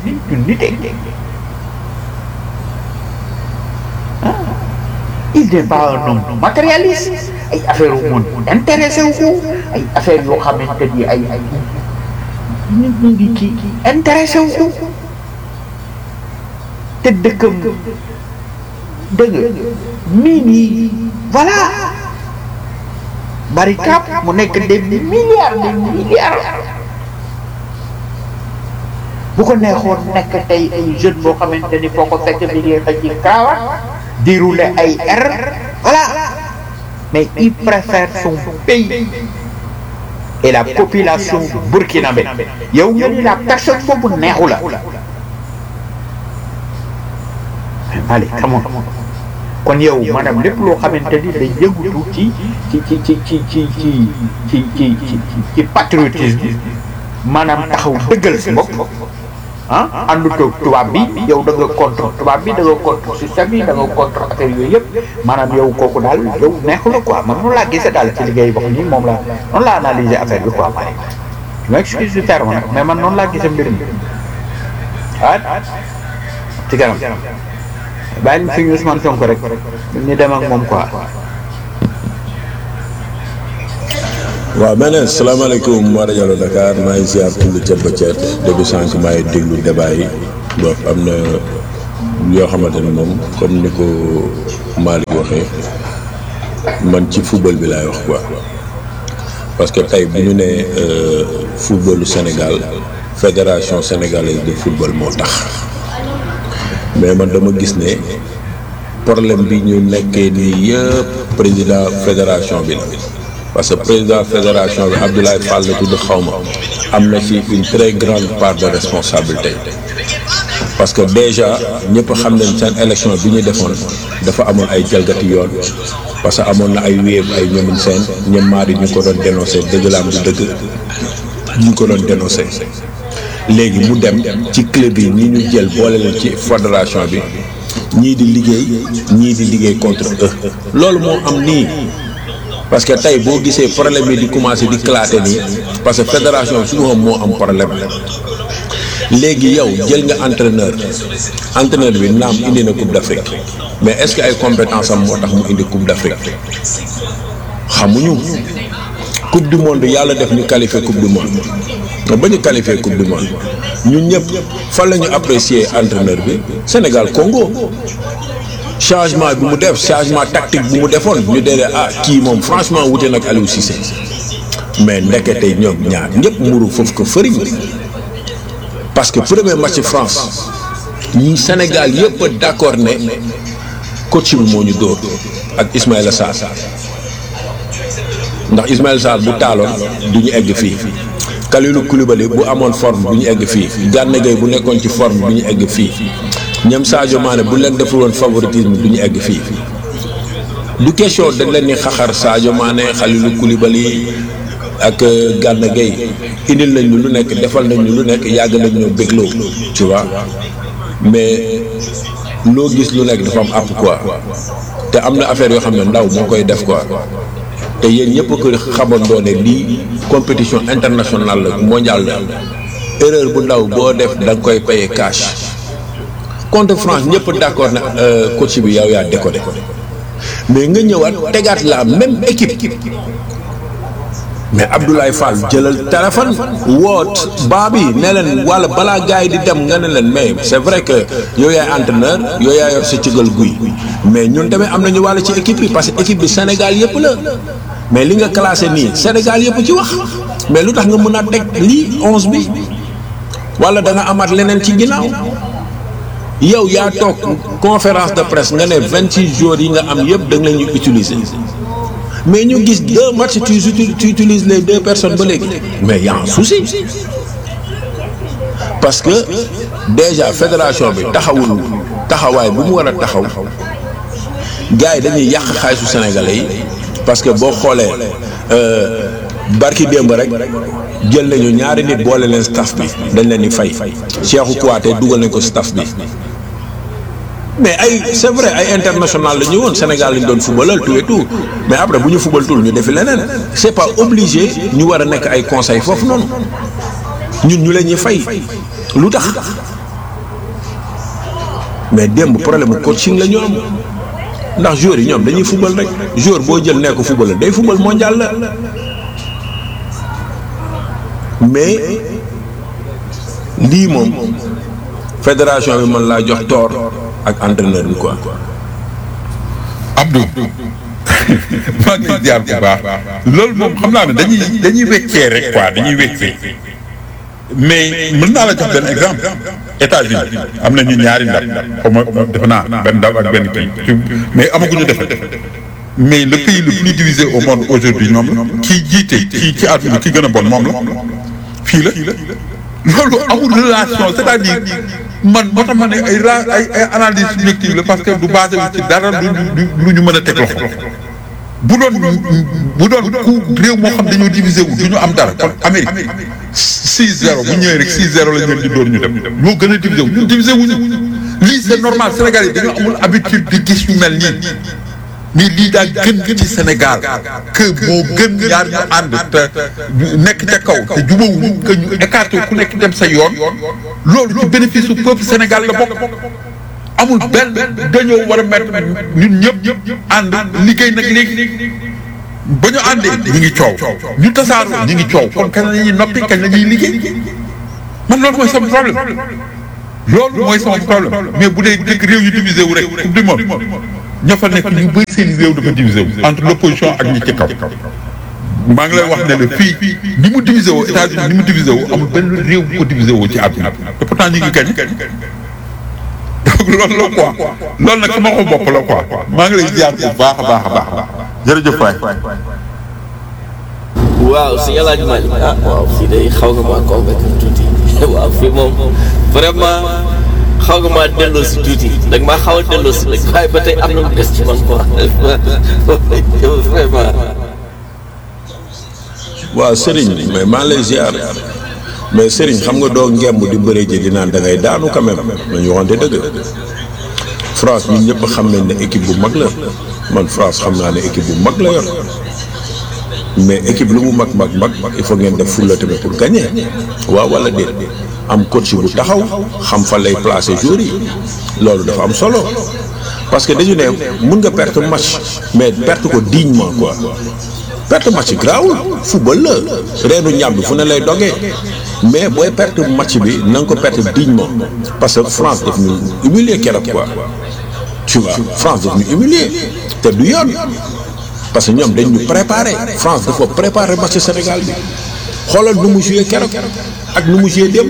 il n'est pas un homme matérialiste ay affaire yu monde intéressé wu ko ay affaire yoo xamante ni ay nit ñi ngi ci intéressé wu ko te dëkkam dëgg mine yi voilà bari cap mu nekk des milliards bu ko neexoon nekk tey ay jeune boo xamante ni foo ko fekk bi ngi xëj ci cravate dérouler ay R voilà mais il préfère son pays et la population burkinabé yow nga ni la personne boobu neexu la allez come on kon yow maanaam lépp loo xamante ni day yëngutu ci patriotisme maanaam taxaw dëggal si bopp ah àndutoo tubaab bi yow da nga contre tubaab bi da nga contre système bi da nga contre affaire yooyu yëpp maanaam yow kooku daal yow neexu la quoi man noonu laa gisee daal ci liggéey wax nii moom la noonu laa analyser affaire bi quoi pare je m'excuse du terme nag mais man noonu laa gisee mbir mi ci kanam bàyyi fi ñu Ousmane Sonko rek ñu dem ak moom quoi. waaw mais nag salaamaaleykum wa rajo Dakar maa ngi ziar tullu ceeb ba ceeb depuis sànq maa ngi déglu débat yi bon am na yoo xamante ne moom comme ni ko Malick waxee man ci football bi laay wax quoi parce que tey bu ñu nee footballu Sénégal fédération sénégalaise de football moo tax mais man dama gis ne problème bi ñu nekkee nii yëpp président fédération bi la. parce que président fédération bi Abdoulaye Fall la tudd xawma am na ci une très grande part de responsabilité parce que déjà ñëpp xam nañ seen élection bi ñu defoon dafa amoon ay jalgati yoon parce que amoon na ay wéeb ay ñoomin seen ñoom maari ñu ko doon dénoncé dëgg la am du dëgg ñu ko doon dénoncé léegi mu dem ci club yi ñi ñu jël boole leen ci fédération bi ñii di liggéey contre eux loolu moo am nii. parce que tey boo gisee problème yi di commencé di claté nii parce que fédération bi su moom moo am problème léegi yow jël nga entraîneur bi naam indi na coupe d'Afrique mais est-ce que ay compétence am moo tax mu indi coupe d'Afrique xamuñu coupe du monde yàlla def ñu qualifié coupe du monde ba ñu qualifié coupe du monde ñun ñëpp fan la ñu apprécier entraîneur bi Sénégal Congo. changement bi mu def changement tactique bi mu defoon ñu dee kii moom franchement wute nag Aliou Cissé mais ndekete ñoom ñaar ñëpp muru foofu ko fëriñ parce que premier match France ñi Sénégal yëpp d'accord ne coach bi moo ñu dóor ak Ismaïla Sarr ndax Ismaïla Sarr bu taaloon du ñu egg fii Kalidou Koulibaly bu amoon forme du ñu egg fii Gana Gueye bu nekkoon ci forme du ñu egg fii ñoom Sadio Mané bu leen deful woon favoritisme du ñu egg fii du question dañ leen ni xaxar Sadio Mané Kalidou Koulibaly ak Gana Gueye indil nañ ñu lu nekk defal nañ ñu lu nekk yàgg nañ ñoo bégloo tu vois mais loo gis lu nekk dafa am àpp quoi te am na affaire yoo xam ne ndaw moo koy def quoi te yéen ñëpp ko xamandoo ne lii compétition internationale la mondiale la erreur bu ndaw boo def da nga koy payer cash. contre France ñëpp d'accord na coach bi yow yaa décoder mais nga ñëwaat tegaat la même équipe mais Abdoulaye Fall jëlal téléphone woot baa bi ne leen wala balaa gars yi di dem nga ne leen mais c'est vrai que yow yaay entraîneur yow yaa yor sa cëgal guy mais ñun tamit am nañu wàll ci équipe bi parce que équipe bi Sénégal yëpp la mais li nga classé nii Sénégal yëpp ci wax mais lu tax nga mën a teg lii 11 bi wala da nga amaat leneen ci ginnaaw. yow yaa toog conférence de presse nga ne 26 jours yi nga am yëpp da nga leen ñu utiliser mais ñu gis 2 matchs tu utilises les 2 personnes ba léegi mais y a un souci parce que déjà fédération bi taxawul taxawaay bu mu war a taxaw gars yi dañuy yàq xaalisu sénégalais yi parce que boo xoolee barki démb rek jël nañu ñaari nit boole leen staff bi dañ leen di fay Cheikhou Kouyaté dugal nañ ko staff bi mais ay c'est vrai ay international la ñu woon Sénégal lañ doon footballal tout et tout mais après bu ñu football tout ñu defi leneen c'est pas obligé ñu war a nekk ay conseil foofu noonu ñun ñu leen ñuy fay lu tax mais démb problème mu coaching la ñu am ndax joueurs yi ñoom dañuy football rek joueur boo jël nekk football day football mondial la. mais lii moom fédération bi mën laa jox tort ak entraîneur bi quoi. Abdou maa ngi ziar bu baax loolu moom xam naa ne dañuy weccee rek quoi dañuy weccee mais mën naa la jox benn exemple États-Unis am nañu ñaari ndam xaw ma defe naa benn ndam ak benn kii mais amaguñu defal mais le pays le plus divisé au monde aujourd'hui ñoom la kii jiite kii ci àdduna ki gën a bon moom la fii la loolu amul relation c'est-à-dire man moo tax ma ne ay analyse subjective la parce que du basé wu ci dara lu ñu mën a teg loxo bu doon ku réew moo xam dañoo divisé wu du ñu am dara kon Amérique 6-0 bu ñëwee rek 6-0 la ñu leen di doon ñu dem ñoo gën a divisé wu ñun divisé wuñu lii c'est normal Sénégal yi dañoo amul habitude di gis yu mel nii mais lii daal gën ci Sénégal que moo gën ñaar ñu ànd te nekk ca kaw te jubawuñu que ñu écarté ku nekk dem sa yoon loolu ci bénéfice su peuple Sénégal la bokk amul benn dañoo war a mettre ñun ñëpp ànd liggéey nag léegi ba ñu àndee ñu ngi coow ñu tasaaroo ñu ngi coow kon kañ la ñuy noppi kañ la ñuy liggéey man loolu mooy sama problème loolu mooy sama problème mais bu dee dëkk réew yu divisé wu rek coupe du monde ña fa nekk ñu bëri seen réew dafa divisé wu entre l'opposition ak ñi ci kaw maa ngi lay wax ne la fii ni mu divisé woo États-Unis ni mu divisé woo amul benn réew bu ko divisé woo ci àdduna te pourtant ñu ngi gañ donc loolu la quoi loolu nag sama xol bopp la quoi maa ngi lay ziar bu baax a baax a baax jërëjëf waay. waaw si El Hadj Malick waaw fii day xaw nga maa convaincre tuuti waaw fii moom vraiment xaw nga maa delloo si tuuti da nga maa xaw a delloo si rek waaye ba tey am na lu des ci man quoi vraiment. waaw Serigne mais maa lay ziar mais Serigne xam nga doo ngemb di bëre ji di naan da ngay daanu quand même nañu waxante dëgg France ñun ñëpp xam nañ ne équipe bu mag la man France xam naa ne équipe bu mag la yor mais équipe lu mu mag il faut ngeen def fulla tamit pour gagner waaw wala déet am coach bu taxaw xam fa lay placer joueurs yi loolu dafa am solo parce que dañu ne mun nga perdre match mais perdre ko dignement quoi. perte match grawul football la reenu ñàmbi fu ne lay dogee mais booy perte match bi na nga ko perte dignement parce que France daf ñu humilier keroog quoi tu vois France daf ñu humilier te du yoon parce que ñoom dañ ñu préparer France dafa préparer match Sénégal bi xoolal nu mu joué keroog ak nu mu joué démb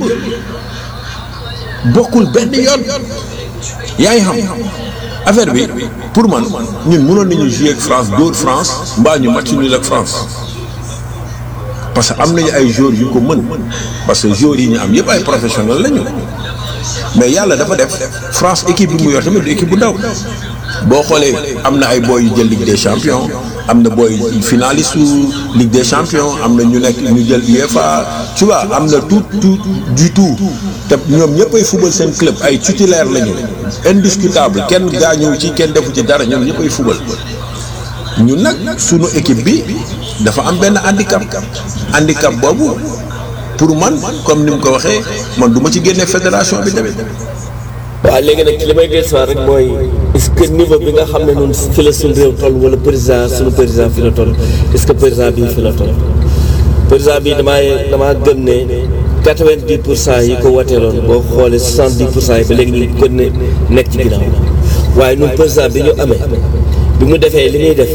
bokkul benn yoon yaa ngi xam affaire bi pour man ñun mënoon nañu jouer ak France dóor France mbaa ñu match nul ak France parce que am nañu ay joueurs yu ko mën parce que joueurs yi ñu am yëpp ay professionnels lañu mais yàlla dafa def France équipe bi mu yor tamit du équipe bu ndaw boo xoolee am na ay boy yu jël Ligue des champions am na boy finaliste Ligue des champions am na ñu nekk ñu jël UEFA tu vois am na tout du tout te ñoom ñëpp ay football seen club ay titulaire lañu indiscutable kenn gaañu ci kenn defu ci dara ñoom ñëpp ay football ñun nag sunu équipe bi dafa am benn handicap boobu pour man comme ni mu ko waxee man du ma ci génne fédération bi tamit. waaw léegi nag li may dellusiwaat rek mooy est-ce que niveau bi nga xam ne noonu fi la suñu réew toll wala suñu président fi la toll est-ce que président bii fi la toll président bi damaa gëm ne 90% yi ko wateeloon boo xoolee 70% yi ba léegi ñu ko nekk ci ginnaaw waaye ñun président bi ñu amee bi mu defee li muy def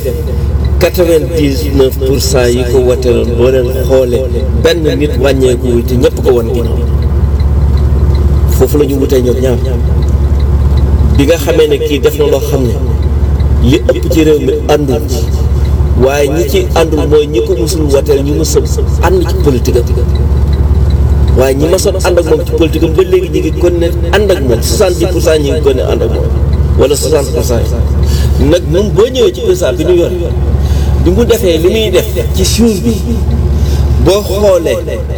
99% yi ko wateeloon boo leen xoolee benn nit wàññeeku te ñëpp ko wan ginnaaw foofu la ñu wutee ñoom ñaar bi nga xamee ne kii def na loo xam ne li ëpp ci réew mi àndul ci waaye ñi ci àndul mooy ñi ko musul wateel ñu mës a ànd ci politique am waaye ñi mësoon ànd ak moom ci politique am ba léegi ñu ngi kon ne ànd ak moom 70% ñi ngi kon ne ànd ak moom wala 60% yi nag moom boo ñëwee ci président bi ñu yor bi mu defee li muy def ci jour bi boo xoolee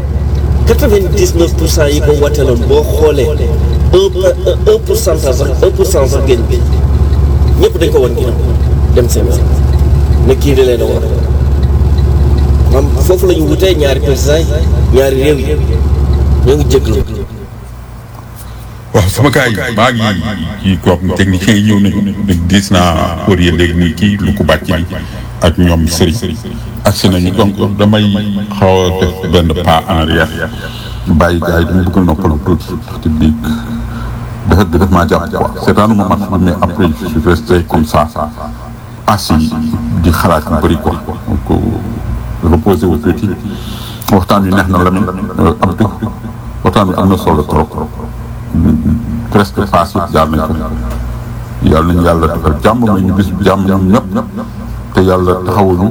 99% yi ko wateeloon boo xoolee 1% sax génn bi ñëpp dañ ko wan ginnaaw dem seen ne kii da leen a war am foofu la ñu wutee ñaari président yi ñaari réew yi ñoo ngi jéglu. waaw sama gars yi maa ngi kii kooku technicien yi ñëw nañu gis naa Fourier léegi nii kii lu ko bàcc bi ak ñoom Serigne agsi nañu donc damay xaw a def benn pas en arrière bàyyi gars yi dama bëgg a noppalu tuuti te biig daf maa jàpp quoi seetaanu ma match bi mais après je suis resté comme ça assis di xalaat yu bëri quoi donc reposé wu tuuti waxtaan wi neex na Lamine Abdou waxtaan wi am na solo trop presque phase yëpp jaar nañ ko yàlla nañu yàlla defal jàmm may ñu bis jàmm ñoom ñëpp te yàlla taxawuñu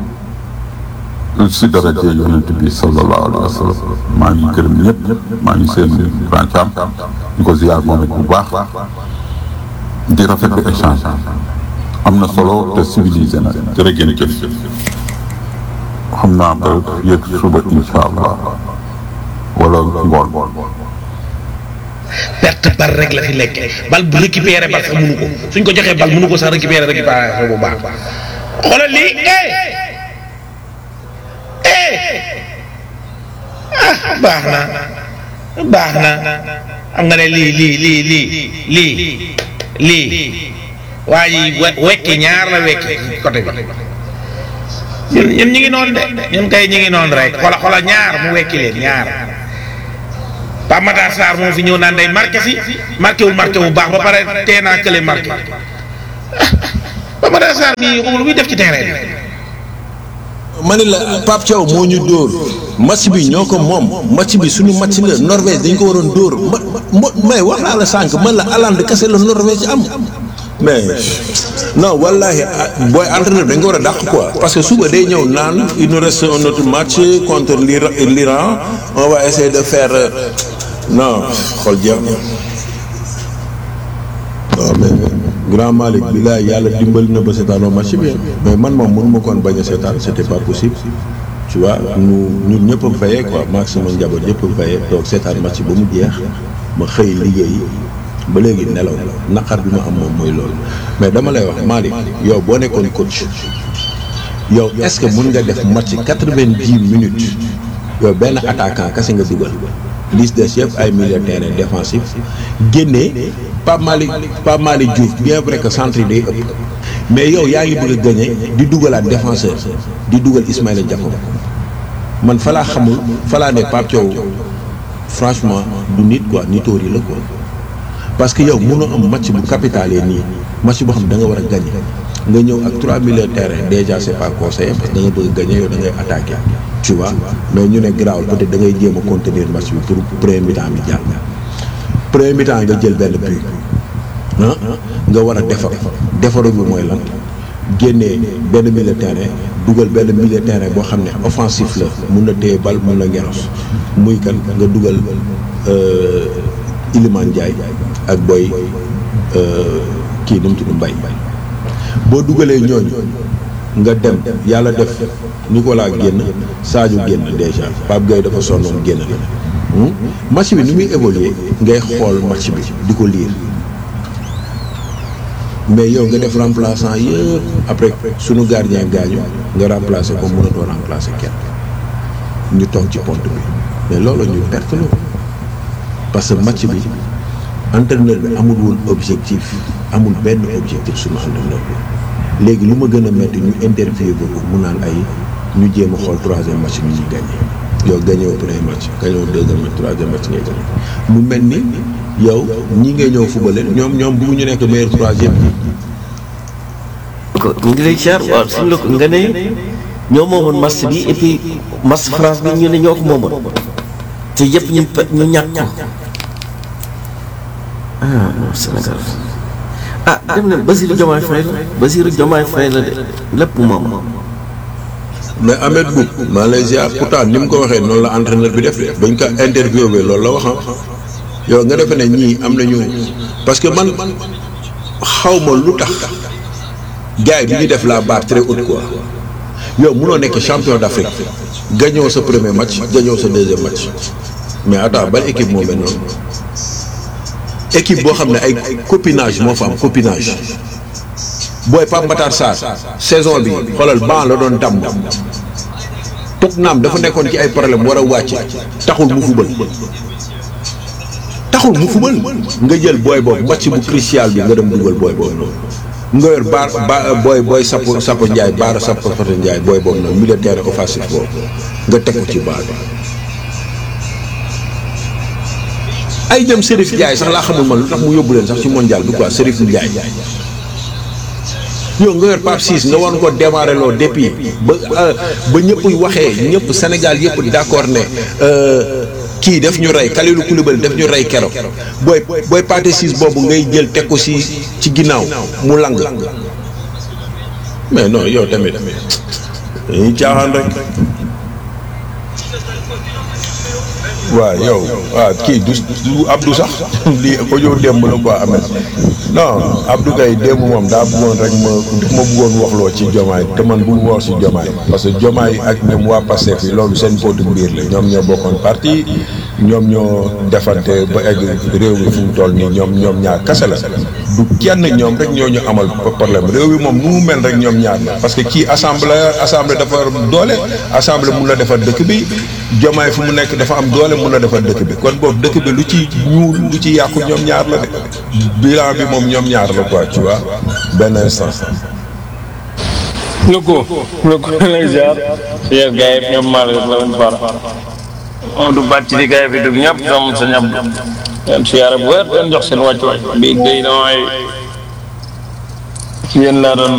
si daraje yonent bi sallallahu alayhi wa sallam maa ngi gërëm ñëpp maa ngi seen grand Thiam ñu ko ziar moom it bu baax di rafetlu échange am na solo te civilisé na jërëjëf xam naa ba yëg suba incha allah wala ngoon. perte bal rek la fi nekk bal bu récupéré bal sax mënu ko suñ ko joxee bal mënu ko sax récupéré bu baax xoolal lii baax na xam nga ne lii waa ji wekki ñaar la wekki côté bi ñun ñu ngi noonu de ñun kay ñu ngi noonu rek xola ñaar mu wekki leen ñaar Pape Matar Sarr moo fi ñëw naan day marqué si marqué wu baax ba pare tee naa kële marqué Pape Matar Sarr bi xamul lu muy def ci terrain bi. ma ne la Pape Thiaw moo ñu dóor match bi ñoo ko moom match bi suñu match la Norvège dañ ko waroon dóor may wax naa la sànq man la Hollande kese la Norvège am mais non wallahi booy entraîneur dañ ko war a dàq quoi parce que suba day ñëw naan il nous reste un autre match contre l'Iran on va essayer de faire non xool jeex na non mais grand Malick bi laa yàlla dimbali na ba seetaanoo match bi mais man moom mënu ma koon bañ a seetaan c'était pas possible tu vois ñun ñëpp a fayee quoi maag sama njaboot ñëpp a fayee toog seetaan match ba mu jeex ma xëy liggéey ba léegi nelaw naqar bi ma am moom mooy loolu mais dama lay wax Malick yow boo nekkoon coach yow est-ce que mën nga def match 90 minutes yow benn attaquant kese nga dugal liste des yëpp ay milieu de terrain défensif génnee Pape Malick Diouf bien vrai que centre yi day ëpp mais yow yaa ngi bëgg a gagné di dugalaat défenseur di dugal Ismaïla Diafo man fa laa xamul fa laa ne Pape Thiaw franchement du nit quoi nitóor yi la quoi parce que yow mënoo am match bu capitalé nii match boo xam da nga war a gagné nga ñëw ak 3 milieux de terrain déjà c'est pas conseillé parce que da nga bëgg a gagné yow da ngay attaqué tu vois mais ñu ne garaawul peut-être da ngay jéem a contenir match bi pour premier mi-temps bi jàll premier mi-temps nga jël benn but nga war a defaru bi mooy lan génnee benn milieu de terrain dugal benn milieu de terrain boo xam ne offensif la mun na téye bal mun na ngeros muy kan nga dugal Iliman Ndiaye ak boy kii nu mu tudd Mbaye boo dugalee ñooñu nga dem yàlla def Nicolas génn Sadio génn déjà Pape Gueye dafa sonnoon génn match bi ni muy évoluer ngay xool match bi di ko liir mais yow nga def remplaçant yëpp après sunu gardien gaañu nga remplacer ko mënatoo remplacer kenn ñu toog ci pont bi mais loolu ñu perte la parce que match bi entraîneur bi amul woon objectif amul benn objectif sunu entraîneur bi léegi lu ma gën a métti ñu interviewé ko mu naan ay ñu jéem a xool troisième match bi ñuy gagné yow gagné wu premier match gagné wu deuxième match troisième match ngay gagné mu mel ni yow ñi ngay ñëw footballé ñoom bëgg ñu nekk meilleur troisième. ko ñu ngi lay ziar waaw suñu la ko nga ne ñoo moomoon match bi et puis match France bi ñu ne ñoo ko moomoon te yëpp ñu ñàkk ko Sénégal dem na Bassirou Diomaye Faye la de lépp moom. mais Ahmed Boub maa lay ziar pourtant ni mu ko waxee noonu la entraîneur bi def bañ ko interviewé loolu la wax yow nga defe ne ñii am nañu parce que man xaw ma lu tax gars yi bi ñu def la barre très haute quoi yow munoo nekk champion d'Afrique gagnoo sa premier match gagnoo sa deuxième match mais attends ban équipe moo mel noonu équipe boo xam ne ay copinage moo fa am copinage booy Pape Matar Sarr saison bi xoolal ban la doon damm Tottenham dafa nekkoon ci ay problème war a wàcc taxul mu fubal nga jël booy boobu match bu crucial bi nga dem dugal booy boobu noonu nga yor booy Sapo Ndiaye baara Sapo Ndiaye booy boobu noonu milieu de terrain offensif boobu nga teg ko ci baal ay jëm Serif Ndiaye sax laa xamul man lu tax mu yóbbu leen sax ci mondial bi quoi Serif Ndiaye yow nga yor Pape Ciss nga war ko démarrer loo depuis ba ñëpp waxee ñëpp Sénégal yëpp d'accord ne kii def ñu rey Kalidou Koulibaly def ñu rey keroog booy Pathé Ciss boobu ngay jël teg ko ci ginnaaw mu lang mais non yow tamit dañuy caaxaan rek. waaw yow kii du Abdou sax lii ko yow démb la quoi amee non Abdou kay démb moom daa bëggoon rek ma bëggoon waxloo ci Diomaye te man bu mu wax ci Diomaye parce que Diomaye ak ñoom waa Pastef yi loolu seen potu mbir la ñoom ñoo bokkoon parti ñoom ñoo defante ba egg réew mi fu mu toll nii ñoom ñaar kese la du kenn ñoom rek ñoo ñu amal problème réew mi moom nu mu mel rek ñoom ñaar la parce que kii assemblée dafa doole assemblée mun na defar dëkk bi Diomaye fu mu nekk dafa am doole mun na defar dëkk bi kon boobu dëkk bi lu ci ñuul lu ci yàqu ñoom ñaar la de bilan bi moom ñoom ñaar la quoi tu vois benn instant. Loko lay ziar yéen gars yi ñoom maa la leen far du bàcc di gars yi fi dugg ñëpp ñoom sa ñëpp leen siyaare bu wér leen jox seen wàccuwaay bii day damay yéen laa doon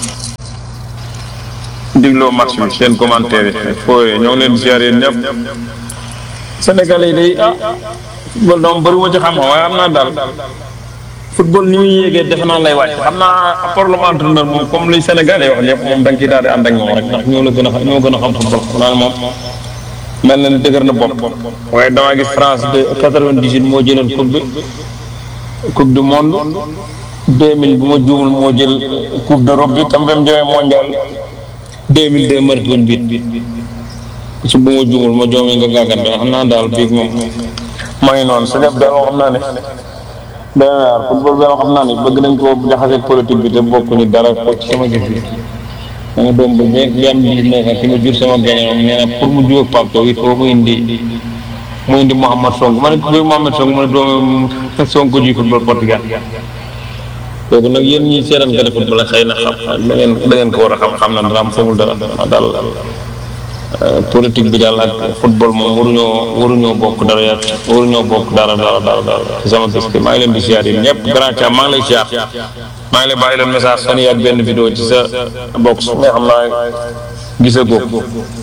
digloo match bi seen commentaire yi fooyee ñoo ngi leen siyaare yéen ñëpp Sénégalais yi day football doom bëri ma ci xam waaye am naa daal football ni muy yéegee defe naa lay wàcc xam naa problème entraîneur moom comme li Sénégalais wax ñëpp moom da nga ciy daal di ànd ak ñoom rek ndax ñoo gën a xam football naa moom mel na ni dëgër na bopp waaye damaa gis France de 98 moo jëloon coupe du monde 2000 bu ma juumul moo jël coupe d'Europe bi tam ba mu jëmee mondial 2002 marqué woon biit ci bu ma juumul ma joomee nga gàggan bi xam naa daal bii moom maa ngi noonu sa ñëpp daal moo xam naa ne waaw football bi xam naa ne bëgg nañ koo jaxase politique bi te bokkuñu dara ko ci sama gis bi da nga doom ba bi am 19 ans ki ma jur sama gañoom nee na pour mu jóg Pape Sow il faut mu indi Mouhamed Sonko ma ne ko Mouhamed Sonko ma ne doomu Sonko ji football Portugal kooku nag yéen ñi seetaan ko def football xëy na xam da ngeen ko war a xam na dara am fomul dara daal politique bi daal ak football moom waruñoo bokk dara waruñoo bokk dara ci sama gis maa ngi leen di siyaar yi ñëpp grand Thiam maa ngi lay siyaar maa ngi lay bàyyi leen message fan yii ak benn vidéo ci sa box mais xam naa gisagoo ko.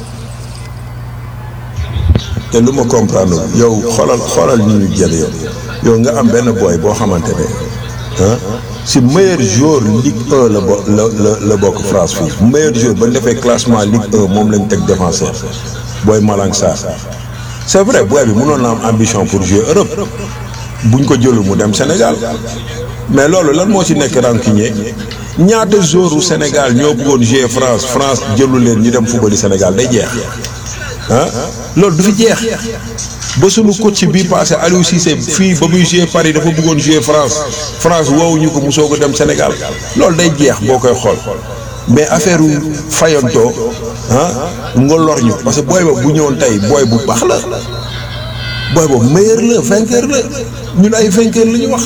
te lu ma comprendre yow xoolal ñu ñu jël yow nga am benn boy boo xamante ne si meilleur joueur Ligue 1 la bokk France fii meilleur joueur ba ñu defee classement Ligue 1 moom lañ teg défenseur booy Malang Sarr c'est vrai booy bi mënoon na am ambition pour jouer Europe buñ ko jëlu mu dem Sénégal mais loolu lan moo ci nekk rancunier ñaata joueur u Sénégal ñoo bëggoon jouer France jëlu leen ñu dem football Sénégal day jeex loolu du fi jeex ba sunu coach bii passé Aliou Cissé fii ba muy jouer Paris dafa bëggoon jouer France woowuñu ko mu soog a dem Sénégal loolu day jeex boo koy xool mais affaire fayantoo nga lor ñu parce que booy ba bu ñëwoon tey booy bu baax la booy boobu meilleur la vainqueur la ñun ay vainqueur la ñu wax.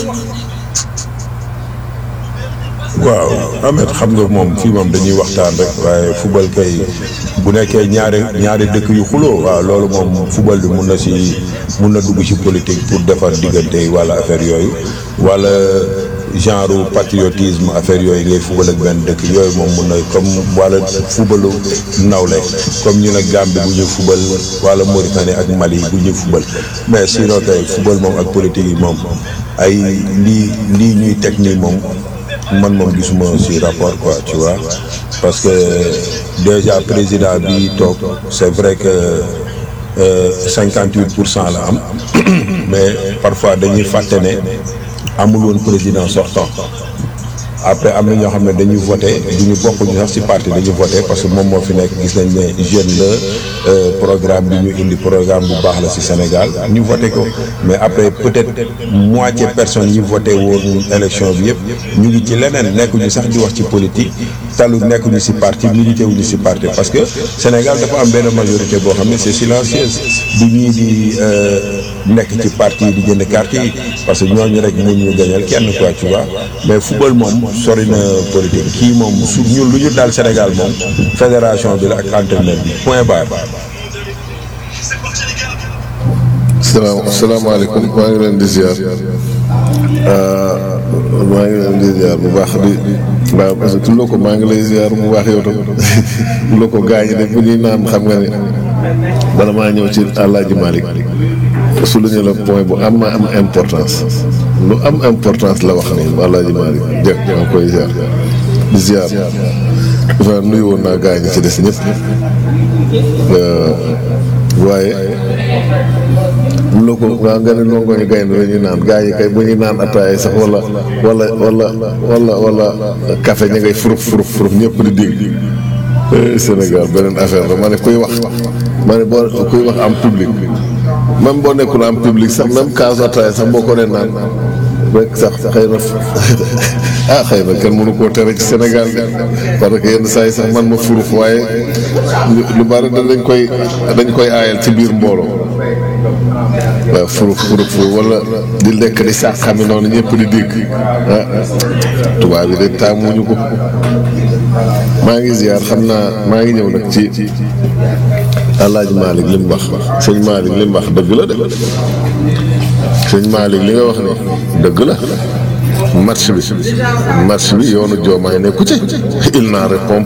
waaw Ahmed xam nga moom fii moom dañuy waxtaan rek waaye football kay bu nekkee ñaari dëkk yu xuloo waaw loolu moom football bi mun na dugg ci politique pour defar diggante wala affaire yooyu wala genre patriotisme affaire yooyu ngay football ak benn dëkk yooyu moom mun na comme wala footballu nawle comme ñu ne Gambie bu ñuy football wala Mauritanie ak Mali bu ñuy football mais sinon kay football moom ak politique yi moom ay lii ñuy teg nii moom man moom gisuma ci rapport quoi tu vois parce que déjà président bi toog c'est vrai que 58% la am mais parfois dañuy fàtte ne amul woon président sortant après am na ñoo xam ne dañuy voté duñu bokkuñu sax ci parti dañuy voté parce que moom moo fi nekk gis nañ ne jeune la programme bi ñu indi programme bu baax la ci Sénégal ñu voté ko mais après peut-être moitié personne yi voté woon élection bi yëpp ñu ngi ci leneen nekkuñu sax di wax ci politique talu nekkuñu ci parti milité wuñu ci parti parce que Sénégal dafa am benn majorité boo xam ne c'est silencieuse du ñii di nekk ci parti yi di jënd carte yi parce que ñooñu rek mun ñu gañal kenn quoi tu vois mais football moom sori na politique kii moom su ñun lu ñu daal Sénégal moom fédération bi la ak entraîneur bi point barre. salaamaaleykum maa ngi leen di ziar bu baax di waaw parce que loo ko maa ngi lay ziar bu baax yow tam loo ko gaañ de bu ñuy naan xam nga ne bala maa ñëw ci Alaaji Malick su lu ñu la point bu am importance lu am importance la wax ni Alaaji Malick jëkk maa ngi koy ziar di ziar dafa nuyu woon naa gaañ ci des ñëpp waaye loo ko waa nga ne nongo ñu gaynde la ñuy naan gaa yi kay bu ñuy naan ataaya sax wala café ña ngay furuf ñëpp di dégg Sénégal beneen affaire la ma ne kuy wax kuy wax am public même boo nekkul am public sax même kaasu ataaya sax boo ko ne naan rek sax xëy na xëy na kenn mënu koo tere ci Sénégal bi parce que yenn saa yi sax man ma furuf waaye lu bari dañ koy aayal ci biir mbooloo waaw furuf wala di lekk di sàq xam noonu ñëpp di dégg tubaab yi de taamuñu ko maa ngi ziar xam naa maa ngi ñëw nag ci Alaaji Malick li mu wax sëñ Malick li mu wax dëgg la de sëñ Malick li nga wax ni dëgg la match bi yoonu Diomaye nekku ci il n'en répond